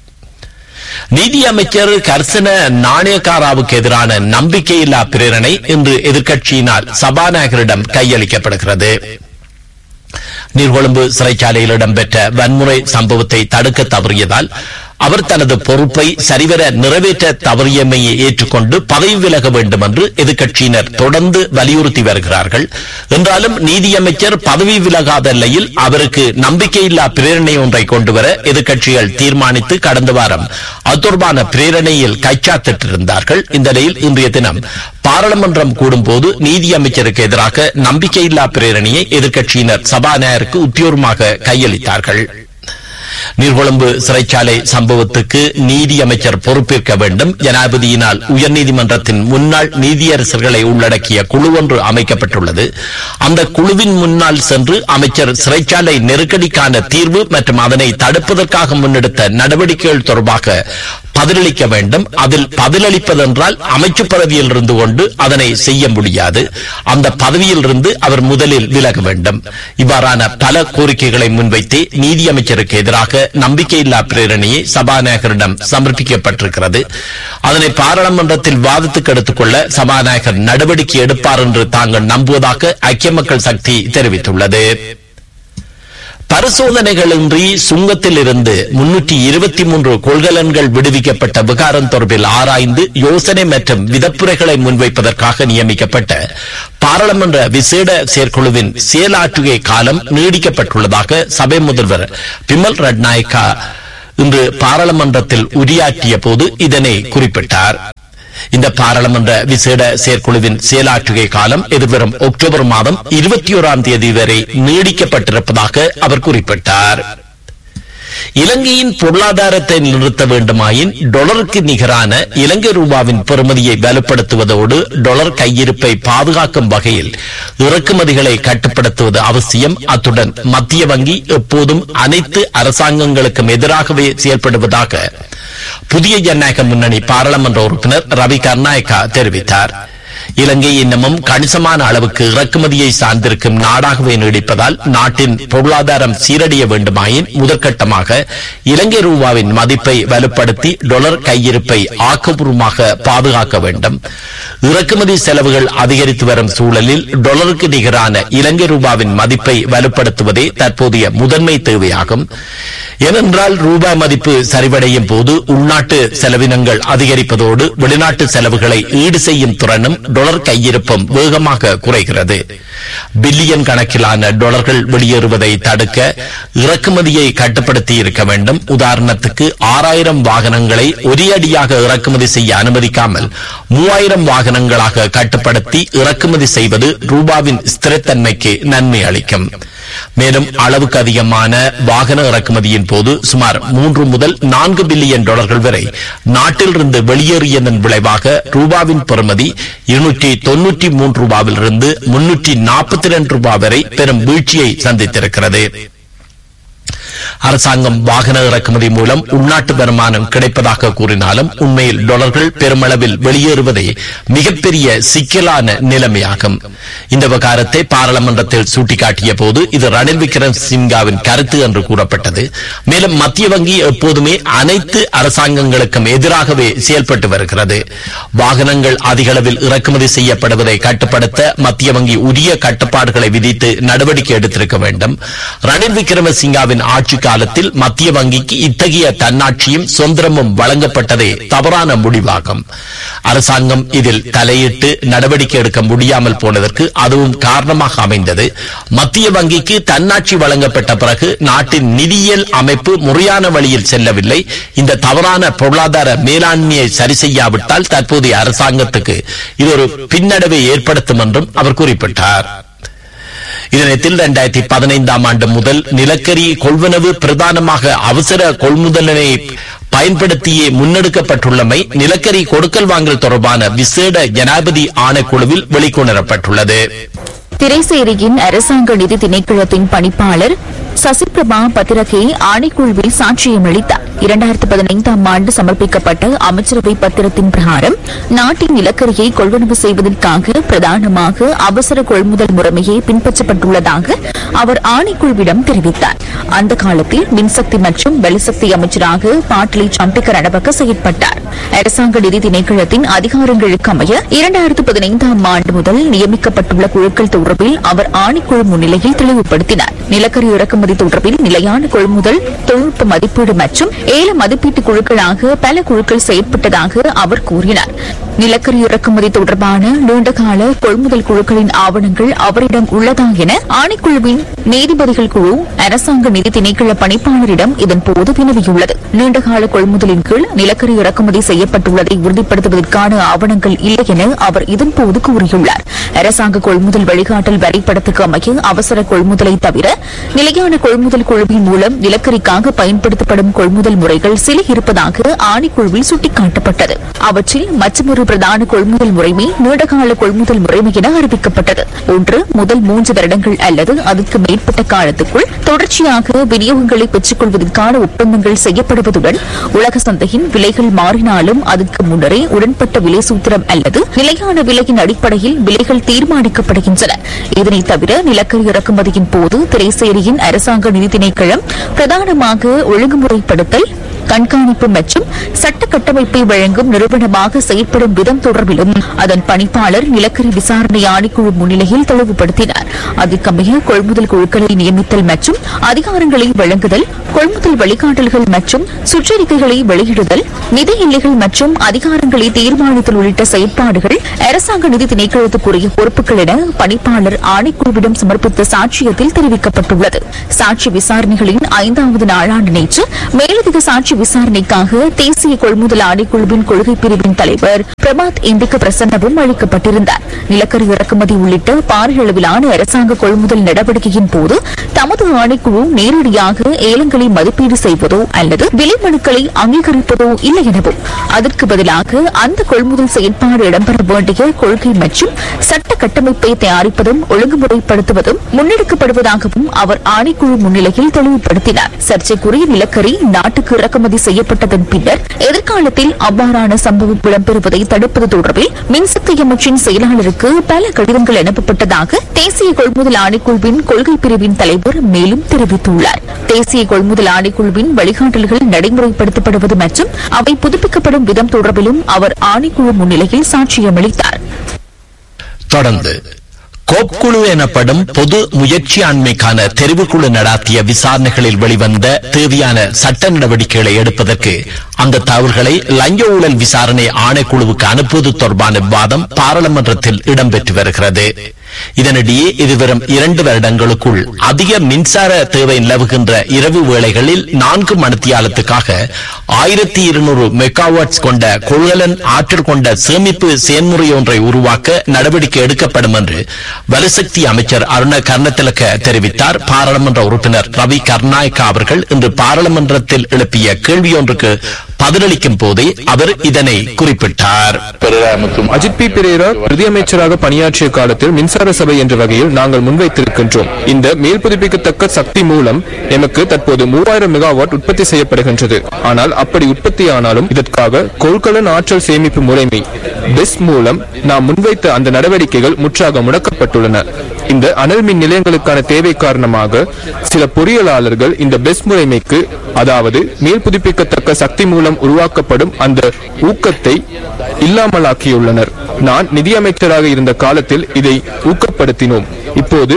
நீதி அமைச்சர் கர்சன நாணயக்காராவுக்கு எதிரான நம்பிக்கையில்லா பிரேரணை இன்று எதிர்க்கட்சியினால் சபாநாயகரிடம் கையளிக்கப்படுகிறது. நீர்கொழும்பு சிறைச்சாலையில் இடம்பெற்ற வன்முறை சம்பவத்தை தடுக்க தவறியதால் அவர் தனது பொறுப்பை சரிவர நிறைவேற்ற தவறியமையை ஏற்றுக்கொண்டு பதவி விலக வேண்டும் என்று எதிர்க்கட்சியினர் தொடர்ந்து வலியுறுத்தி வருகிறார்கள். என்றாலும் நீதியமைச்சர் பதவி விலகாத நிலையில் அவருக்கு நம்பிக்கையில்லா பிரேரணை ஒன்றை கொண்டுவர எதிர்க்கட்சிகள் தீர்மானித்து கடந்த வாரம் அது தொடர்பான பிரேரணையில் கைச்சாத்திட்டிருந்தார்கள். இந்த நிலையில் இன்றைய தினம் பாராளுமன்றம் கூடும்போது நீதியமைச்சருக்கு எதிராக நம்பிக்கையில்லா பிரேரணையை எதிர்க்கட்சியினர் சபாநாயகருக்கு உத்தியோகமாக கையளித்தார்கள். நீர்கொழும்பு சிறைச்சாலை சம்பவத்துக்கு நீதி அமைச்சர் பொறுப்பேற்க வேண்டும். ஜனாதிபதியினால் உயர்நீதிமன்றத்தின் முன்னாள் நீதியரசர்களை உள்ளடக்கிய குழு ஒன்று அமைக்கப்பட்டுள்ளது. அந்த குழுவின் முன்னால் சென்று அமைச்சர் சிறைச்சாலை நெருக்கடிக்கான தீர்வு மற்றும் அதனை தடுப்பதற்காக முன்னெடுத்த நடவடிக்கைகள் தொடர்பாக பதிலளிக்க வேண்டும். அதில் பதிலளிப்பதென்றால் அமைச்சு பதவியில் இருந்து கொண்டு அதனை செய்ய முடியாது. அந்த பதவியில் இருந்து அவர் முதலில் விலக வேண்டும். இவ்வாறான பல கோரிக்கைகளை முன்வைத்தே நீதியமைச்சருக்கு எதிராக நம்பிக்கையில்லா பிரேரணையை சபாநாயகரிடம் சமர்ப்பிக்கப்பட்டிருக்கிறது. அதனை பாராளுமன்றத்தில் வாதத்துக்கு எடுத்துக் கொள்ள சபாநாயகர் நடவடிக்கை எடுப்பார் என்று தாங்கள் நம்புவதாக ஐக்கிய மக்கள் சக்தி தெரிவித்துள்ளது. பரிசோதனைகளின்றி சுங்கத்தில் இருந்து 323 கொள்கலன்கள் விடுவிக்கப்பட்ட விகாரம் தொடர்பில் ஆராய்ந்து யோசனை மற்றும் விதப்புரைகளை முன்வைப்பதற்காக நியமிக்கப்பட்ட பாராளுமன்ற விசேட செயற்குழுவின் செயலாற்றுகை காலம் நீடிக்கப்பட்டுள்ளதாக சபை முதல்வர் பிமல் ரட்நாயக்கா இன்று பாராளுமன்றத்தில் உரையாற்றிய போது இதனை குறிப்பிட்டார். இந்த பாராளுமன்ற விசேட செயற்குழுவின் செயலாற்றுகை காலம் எதிர்வரும் அக்டோபர் மாதம் 21ஆம் தேதி வரை நீடிக்கப்பட்டிருப்பதாக அவர் குறிப்பிட்டார். இலங்கையின் பொருளாதாரத்தை நிறுத்த வேண்டுமாயின் டாலருக்கு நிகரான இலங்கை ரூபாவின் பெறுமதியை வலுப்படுத்துவதோடு டாலர் கையிருப்பை பாதுகாக்கும் வகையில் இறக்குமதிகளை கட்டுப்படுத்துவது அவசியம். அத்துடன் மத்திய வங்கி எப்போதும் அனைத்து அரசாங்கங்களுக்கும் எதிராகவே செயல்படுவதாக புதிய ஜனநாயக முன்னணி பாராளுமன்ற உறுப்பினர் ரவி கர்நாயக்கா தெரிவித்தார். இலங்கை இன்னமும் கணிசமான அளவுக்கு இறக்குமதியை சார்ந்திருக்கும் நாடாகவே நீடிப்பதால் நாட்டின் பொருளாதாரம் சீரடைய வேண்டுமாயின் முதற்கட்டமாக இலங்கை ரூபாவின் மதிப்பை வலுப்படுத்தி டாலர் கையிருப்பை ஆக்கப்பூர்வமாக பாதுகாக்க வேண்டும். இறக்குமதி செலவுகள் அதிகரித்து வரும் சூழலில் டாலருக்கு நிகரான இலங்கை ரூபாவின் மதிப்பை வலுப்படுத்துவதே தற்போதைய முதன்மை தேவையாகும். ஏனென்றால் ரூபாய் மதிப்பு சரிவடையும் போது உள்நாட்டு செலவினங்கள் அதிகரிப்பதோடு வெளிநாட்டு செலவுகளை ஈடு செய்யும் திறனும் டாலர் கையிருப்பும் வேகமாக குறைகிறது. பில்லியன் கணக்கிலான டாலர்கள் வெளியேறுவதை தடுக்க இறக்குமதியை கட்டுப்படுத்தி இருக்க வேண்டும். உதாரணத்துக்கு 6000 வாகனங்களை ஒரே அடியாக இறக்குமதி செய்ய அனுமதிக்காமல் 3000 வாகனங்களாக கட்டுப்படுத்தி இறக்குமதி செய்வது ரூபாவின் ஸ்திரத்தன்மைக்கு நன்மை அளிக்கும். மேலும் அளவுக்கு அதிகமான வாகன இறக்குமதியின் போது சுமார் 3 முதல் 4 பில்லியன் டாலர்கள் வரை நாட்டிலிருந்து வெளியேறியதன் விளைவாக ரூபாவின் பெறுமதி 293 ரூபாவிலிருந்து 342 ரூபாய் வரை பெரும் வீழ்ச்சியை சந்தித்திருக்கிறது. அரசாங்கம் வாகன இறக்குமதி மூலம் உள்நாட்டு வருமானம் கிடைப்பதாக கூறினாலும் உண்மையில் டாலர்கள் பெருமளவில் வெளியேறுவதே மிகப்பெரிய சிக்கலான நிலைமையாகும். இந்த விவகாரத்தை பாராளுமன்றத்தில் சுட்டிக்காட்டிய போது இது ரணில் விக்ரமசிங்காவின் கருத்து என்று கூறப்பட்டது. மேலும் மத்திய வங்கி எப்போதுமே அனைத்து அரசாங்கங்களுக்கும் எதிராகவே செயல்பட்டு வருகிறது. வாகனங்கள் அதிக அளவில் இறக்குமதி செய்யப்படுவதை கட்டுப்படுத்த மத்திய வங்கி உரிய கட்டுப்பாடுகளை விதித்து நடவடிக்கை எடுத்திருக்க வேண்டும். ரணில் விக்ரமசிங்காவின் ஆட்சி காலத்தில் மத்திய வங்கிக்கு இத்தகைய தன்னாட்சியும் சுதந்திரமும் வழங்கப்பட்டதே தவறான முடிவாகும். அரசாங்கம் இதில் தலையிட்டு நடவடிக்கை எடுக்க முடியாமல் போனதற்கு அதுவும் காரணமாக அமைந்தது. மத்திய வங்கிக்கு தன்னாட்சி வழங்கப்பட்ட பிறகு நாட்டின் நிதியியல் அமைப்பு முறையான வழியில் செல்லவில்லை. இந்த தவறான பொருளாதார மேலாண்மையை சரி செய்யாவிட்டால் தற்போதைய அரசாங்கத்துக்கு இது ஒரு பின்னடைவை ஏற்படுத்தும் என்றும் அவர் குறிப்பிட்டார். இதனத்தில் 2015 ஆண்டு முதல் நிலக்கரி கொள்வனவு பிரதானமாக அவசர கொள்முதலினை பயன்படுத்தியே முன்னெடுக்கப்பட்டுள்ளமை நிலக்கரி கொடுக்கல் வாங்கல் தொடர்பான விசேட ஜனாதிபதி ஆணைக்குழுவில் வெளிக்கொணரப்பட்டுள்ளது. திரைசேரியின் அரசாங்க நிதி திணைக்களத்தின் பணிப்பாளர் சசிபிரபா பத்திரகே ஆணைக்குழுவில் சாட்சியம் அளித்தார். 2015 ஆண்டு சமர்ப்பிக்கப்பட்ட அமைச்சரவை பத்திரத்தின் பிரகாரம் நாட்டின் நிலக்கரியை கொள்வனவு செய்வதற்காக பிரதானமாக அவசர கொள்முதல் முறைமையை பின்பற்றப்பட்டுள்ளதாக அவர் ஆணைக்குழுவிடம் தெரிவித்தார். அந்த காலத்தில் மின்சக்தி மற்றும் வெளிசக்தி அமைச்சராக பாட்டலி சம்பிக்க ரணபக்க செயற்பட்டார். அரசாங்க நிதி திணைக்களத்தின் அதிகாரங்களுக்கு அமைய 2015 ஆண்டு முதல் நியமிக்கப்பட்டுள்ள குழுக்கள் தொடர்பில் அவர் ஆணைக்குழு முன்னிலையில் தெளிவுபடுத்தினார். நிலக்கரி இறக்குமதி தொடர்பில் நிலையான கொள்முதல் தொழில்நுட்ப மதிப்பீடு மற்றும் ஏல மதிப்பீட்டு குழுக்களாக பல குழுக்கள் செயற்பட்டதாக அவர் கூறினார். நிலக்கரி இறக்குமதி தொடர்பான நீண்டகால கொள்முதல் குழுக்களின் ஆவணங்கள் அவரிடம் உள்ளதா என ஆணைக்குழுவின் நீதிபதிகள் குழு அரசாங்க நிதி திணைக்கள பணிப்பாளரிடம் இதன்போது வினவியுள்ளது. நீண்டகால கொள்முதலின் கீழ் நிலக்கரி இறக்குமதி செய்யப்பட்டுள்ளதை உறுதிப்படுத்துவதற்கான ஆவணங்கள் இல்லை என அவர் இதன்போது கூறியுள்ளார். அரசாங்க கொள்முதல் வழிகாட்டல் வரைபடத்துக்கு அமைய அவசர கொள்முதலை தவிர நிலையான கொள்முதல் குழுவின் மூலம் நிலக்கரிக்காக பயன்படுத்தப்படும் கொள்முதல் முறைகள் சில இருப்பதாக ஆணைக்குழுவில் சுட்டிக்காட்டப்பட்டது. அவற்றில் மற்றொரு பிரதான கொள்முதல் முறைமை நீண்டகால கொள்முதல் முறைமை என அறிவிக்கப்பட்டது. ஒன்று முதல் 3 வருடங்கள் அல்லது அதற்கு மேற்பட்ட காலத்துக்குள் தொடர்ச்சியாக விநியோகங்களை பெற்றுக் கொள்வதற்கான ஒப்பந்தங்கள் செய்யப்படுவதுடன் உலக சந்தையின் விலைகள் மாறினாலும் அதற்கு முன்னரே உடன்பட்ட விலை சூத்திரம் அல்லது நிலையான விலையின் அடிப்படையில் விலைகள் தீர்மானிக்கப்படுகின்றன. இதனைத் தவிர நிலக்கரி இறக்குமதியின் போது திரைசேரியின் அரசாங்க நிதி திணைக்களம் பிரதானமாக ஒழுங்குமுறைப்படுத்தல் கண்காணிப்பு மற்றும் சட்ட கட்டமைப்பை வழங்கும் நிறுவனமாக செயற்படும் விதம் தொடர்பிலும் அதன் பணிப்பாளர் நிலக்கரி விசாரணை ஆணைக்குழு முன்னிலையில் தெளிவுபடுத்தினார். அதற்கமைய கொள்முதல் குழுக்களை நியமித்தல் மற்றும் அதிகாரங்களை வழங்குதல், கொள்முதல் வழிகாட்டல்கள் மற்றும் சுற்றறிக்கைகளை வெளியிடுதல், நிதி எல்லைகள் மற்றும் அதிகாரங்களை தீர்மானித்தல் உள்ளிட்ட செயற்பாடுகள் அரசாங்க நிதி திணைக்களத்துக்குரிய பொறுப்புகள் என பணிப்பாளர் ஆணைக்குழுவிடம் சமர்ப்பித்த சாட்சியத்தில் தெரிவிக்கப்பட்டுள்ளது. சாட்சி விசாரணைகளின் 5வது நாளான நேற்று மேலதிக சாட்சி விசாரணைக்காக தேசிய கொள்முதல் ஆணைக்குழுவின் கொள்கை பிரிவின் தலைவர் பிரபாத் இந்திக்கு பிரசன்னமும் அளிக்கப்பட்டிருந்தார். நிலக்கரி இறக்குமதி உள்ளிட்ட பாரிய அளவிலான அரசாங்க கொள்முதல் நடவடிக்கையின் போது தமது ஆணைக்குழு நேரடியாக ஏலங்களை மதிப்பீடு செய்வதோ அல்லது விலை மனுக்களை அங்கீகரிப்பதோ இல்லை எனவும் அதற்கு பதிலாக அந்த கொள்முதல் செயற்பாடு இடம்பெற வேண்டிய கொள்கை மற்றும் சட்ட கட்டமைப்பை தயாரிப்பதும் ஒழுங்குமுறைப்படுத்துவதும் முன்னெடுக்கப்படுவதாகவும் அவர் ஆணைக்குழு முன்னிலையில் தெளிவுபடுத்தினார். சர்ச்சைக்குரிய நிலக்கரி நாட்டுக்கு இறக்குமதி செய்யப்பட்டதன் பின்னர் எதிர்காலத்தில் அவ்வாறான சம்பவம் இடம்பெறுவதை தடுப்பது தொடர்பில் மின்சக்தி அமைச்சின் செயலாளருக்கு பல கடிதங்கள் அனுப்பப்பட்டதாக தேசிய கொள்முதல் ஆணைக்குழுவின் கொள்கை பிரிவின் தலைவர் மேலும் தெரிவித்துள்ளார். தேசிய கொள்முதல் ஆணைக்குழுவின் வழிகாட்டல்கள் நடைமுறைப்படுத்தப்படுவது மற்றும் அவை புதுப்பிக்கப்படும் விதம் தொடர்பிலும் அவர் ஆணைக்குழு முன்னிலையில் சாட்சியமளித்தார். தொடர்ந்து கோப் குழு எனப்படும் பொது முயற்சியாண்மைக்கான தெரிவுக்குழு நடாத்திய விசாரணைகளில் வெளிவந்த தேவையான சட்ட நடவடிக்கைகளை எடுப்பதற்கு அந்த தகவல்களை லஞ்ச ஊழல் விசாரணை ஆணைக்குழுவுக்கு அனுப்புவது தொடர்பான விவாதம் பாராளுமன்றத்தில் இடம்பெற்று வருகிறது. இதனிடையே இதுவரும் 2 வருடங்களுக்குள் அதிக மின்சார தேவை நிலவுகின்ற இரவு வேளைகளில் 4 மணித்தியாலத்துக்காக 1200 மெகாவாட்ஸ் கொண்ட கொள்ளலன் ஆற்றல் கொண்ட சேமிப்பு செயல்முறை ஒன்றை உருவாக்க நடவடிக்கை எடுக்கப்படும் என்று வலுசக்தி அமைச்சர் அருண கர்ணத்திலக்க தெரிவித்தார். பாராளுமன்ற உறுப்பினர் ரவி கர்நாயக்கா அவர்கள் இன்று பாராளுமன்றத்தில் எழுப்பிய கேள்வியொன்றுக்கு பதிலளிக்கும் போதே அவர் இதனை குறிப்பிட்டார். அஜித் பி பிரேரா பிரதியமைச்சராக பணியாற்றிய காலத்தில் மின்சார சபை என்ற வகையில் நாங்கள் முன்வைத்திருக்கின்றோம். இந்த மேல் புதுப்பிக்கத்தக்க சக்தி மூலம் எமக்கு தற்போது 3000 மெகாவாட் உற்பத்தி செய்யப்படுகின்றது. ஆனால் அப்படி உற்பத்தியானாலும் இதற்காக கொள்கலன் ஆற்றல் சேமிப்பு முறைமை பெஸ் மூலம் நாம் முன்வைத்த அந்த நடவடிக்கைகள் முற்றாக முடக்கப்பட்டுள்ளன. இந்த அனல் மின் நிலையங்களுக்கான தேவை காரணமாக சில பொறியியலாளர்கள் இந்த பெஸ் முறைமைக்கு, அதாவது மேல் புதுப்பிக்கத்தக்க சக்தி மூலம் உருவாக்கப்படும் அந்த ஊக்கத்தை இல்லாமலாக்கியுள்ளனர். நான் நிதியமைச்சராக இருந்த காலத்தில் இதை ஊக்கப்படுத்தினோம். இப்போது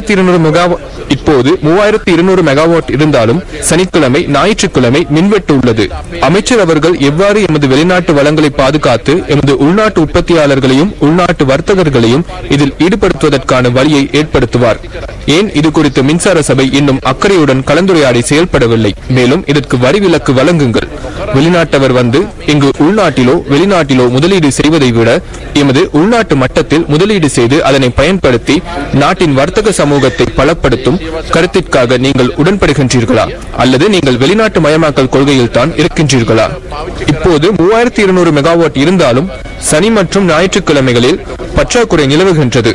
3200 மெகாவாட் இருந்தாலும் சனிக்கிழமை ஞாயிற்றுக்கிழமை மின்வெட்டு உள்ளது. அமைச்சர் அவர்கள் எவ்வாறு எமது வெளிநாட்டு வளங்களை பாதுகாத்து எமது உள்நாட்டு உற்பத்தியாளர்களையும் உள்நாட்டு வர்த்தகர்களையும் இதில் ஈடுபடுத்துவதற்கான வழியை ஏற்படுத்துவார்? ஏன் இது குறித்து மின்சார சபை இன்னும் அக்கறையுடன் கலந்துரையாடி செயல்படவில்லை? மேலும் இதற்கு வரி விலக்கு வழங்குங்கள். வெளிநாட்டவர் வந்து இங்கு உள்நாட்டிலோ வெளிநாட்டிலோ முதலீடு செய்வதை விட எமது உள்நாட்டு மட்டத்தில் முதலீடு செய்து அதனை பயன்படுத்தி நாட்டின் வர்த்தக சமூகத்தை பலப்படுத்தும் கருத்திற்காக நீங்கள் உடன்படுகின்றீர்களா? அல்லது நீங்கள் வெளிநாட்டு மயமாக்கல் கொள்கையில் தான் இருக்கின்றீர்களா? இப்போது 3200 மெகாவாட் இருந்தாலும் சனி மற்றும் ஞாயிற்றுக்கிழமைகளில் பற்றாக்குறை நிலவுகின்றது.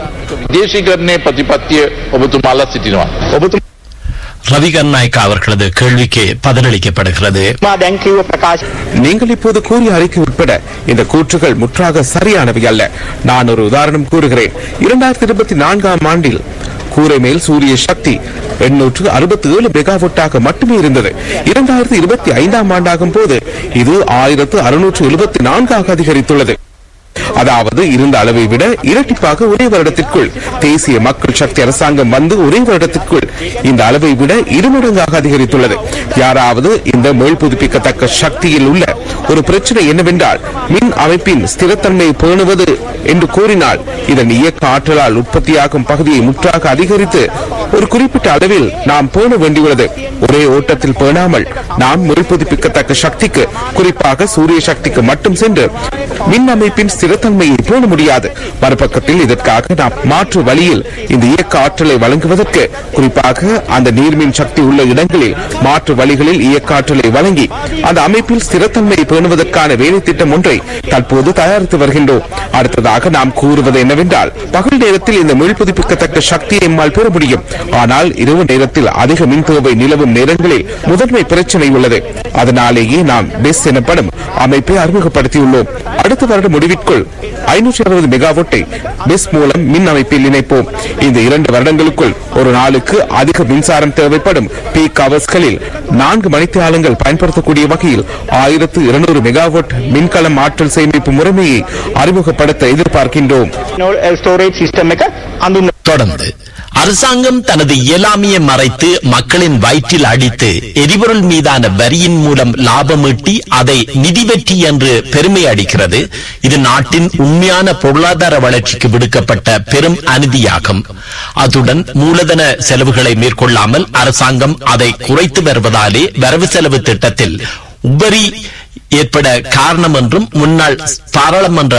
ரவி கருநாயக்கா அவர்களது கேள்விக்கு பதிலளிக்கப்படுகிறது. நீங்கள் இப்போது கூறிய அறிக்கை உட்பட இந்த கூற்றுகள் முற்றாக சரியானவை அல்ல. நான் ஒரு உதாரணம் கூறுகிறேன். 2024 ஆண்டில் கூரை மேல் சூரிய சக்தி 867 மெகாவாட்டாக மட்டுமே இருந்தது. 2025 ஆண்டாகும் போது இது 1674 அதிகரித்துள்ளது. அதாவது இருந்த அளவை விட இரட்டிப்பாக ஒரே வருடத்திற்குள். தேசிய மக்கள் சக்தி அரசாங்கம் வந்து ஒரே வருடத்திற்குள் இந்த அளவை விட இருமடங்காக அதிகரித்துள்ளது. யாராவது இந்த மேல் புதுப்பிக்கத்தக்க சக்தியில் உள்ள ஒரு பிரச்சனை என்னவென்றால் மின் அமைப்பின் ஸ்திரத்தன்மையை பேணுவது என்று கூறினால் இதன் இயக்க ஆற்றலால் உற்பத்தியாகும் பகுதியை முற்றாக அதிகரித்து ஒரு குறிப்பிட்ட அளவில் நாம் பேண வேண்டியுள்ளது. ஒரே ஓட்டத்தில் பேணாமல் நாம் மேல் புதுப்பிக்கத்தக்க சக்திக்கு, குறிப்பாக சூரிய சக்திக்கு மட்டும் சென்று மின் அமைப்பின் ஸ்திரத்தன்மையை பேண முடியாது. மறுபக்கத்தில் இதற்காக நாம் மாற்று வழியில் இந்த இயக்க ஆற்றலை வழங்குவதற்கு, குறிப்பாக அந்த நீர்மின் சக்தி உள்ள இடங்களில் மாற்று வழிகளில் இயக்க ஆற்றலை வழங்கி அந்த அமைப்பில் ஸ்திரத்தன்மையை பேணுவதற்கான வேலை திட்டம் ஒன்றை தற்போது தயாரித்து வருகின்றோம். அடுத்ததாக நாம் கூறுவது என்னவென்றால், பகல் நேரத்தில் இந்த மீள் புதுப்பிக்கத்தக்க சக்தியை எம்மால் பெற முடியும். ஆனால் இரவு நேரத்தில் அதிக மின் தேவை நிலவும் நேரங்களில் முதன்மை பிரச்சனை உள்ளது. அதனாலேயே நாம் பெஸ் எனப்படும் அமைப்பை அறிமுகப்படுத்தியுள்ளோம். அடுத்த வருட முடிவிற்குள் 560 மெகாவாட்டை பெஸ் மூலம் மின் அமைப்பில் இணைப்போம். இந்த 2 வருடங்களுக்குள் ஒரு நாளுக்கு அதிக மின்சாரம் தேவைப்படும் பீக் அவர்ஸ்களில் 4 மணித்தியாலங்கள் பயன்படுத்தக்கூடிய வகையில் 1200 மெகாவாட் மின்கலம் ஆற்றல் சேமிப்பு முறைமையை அறிமுகப்படுத்த எதிர்பார்க்கின்றோம். தொடர்ந்து அரசாங்கம் தனது இயலாமையை மறைத்து மக்களின் வயிற்றில் அடித்து எரிபொருள் மீதான வரியின் மூலம் லாபம் ஈட்டி அதை நிதி வெற்றி என்று பெருமை அடிக்கிறது. இது நாட்டின் உண்மையான பொருளாதார வளர்ச்சிக்கு விடுக்கப்பட்ட பெரும் அநீதியாகும். அத்துடன் மூலதன செலவுகளை மேற்கொள்ளாமல் அரசாங்கம் அதை குறைத்து வருவதாலே வரவு செலவு திட்டத்தில் உபரி ஏற்பட காரணம் என்றும் முன்னாள் பாராளுமன்ற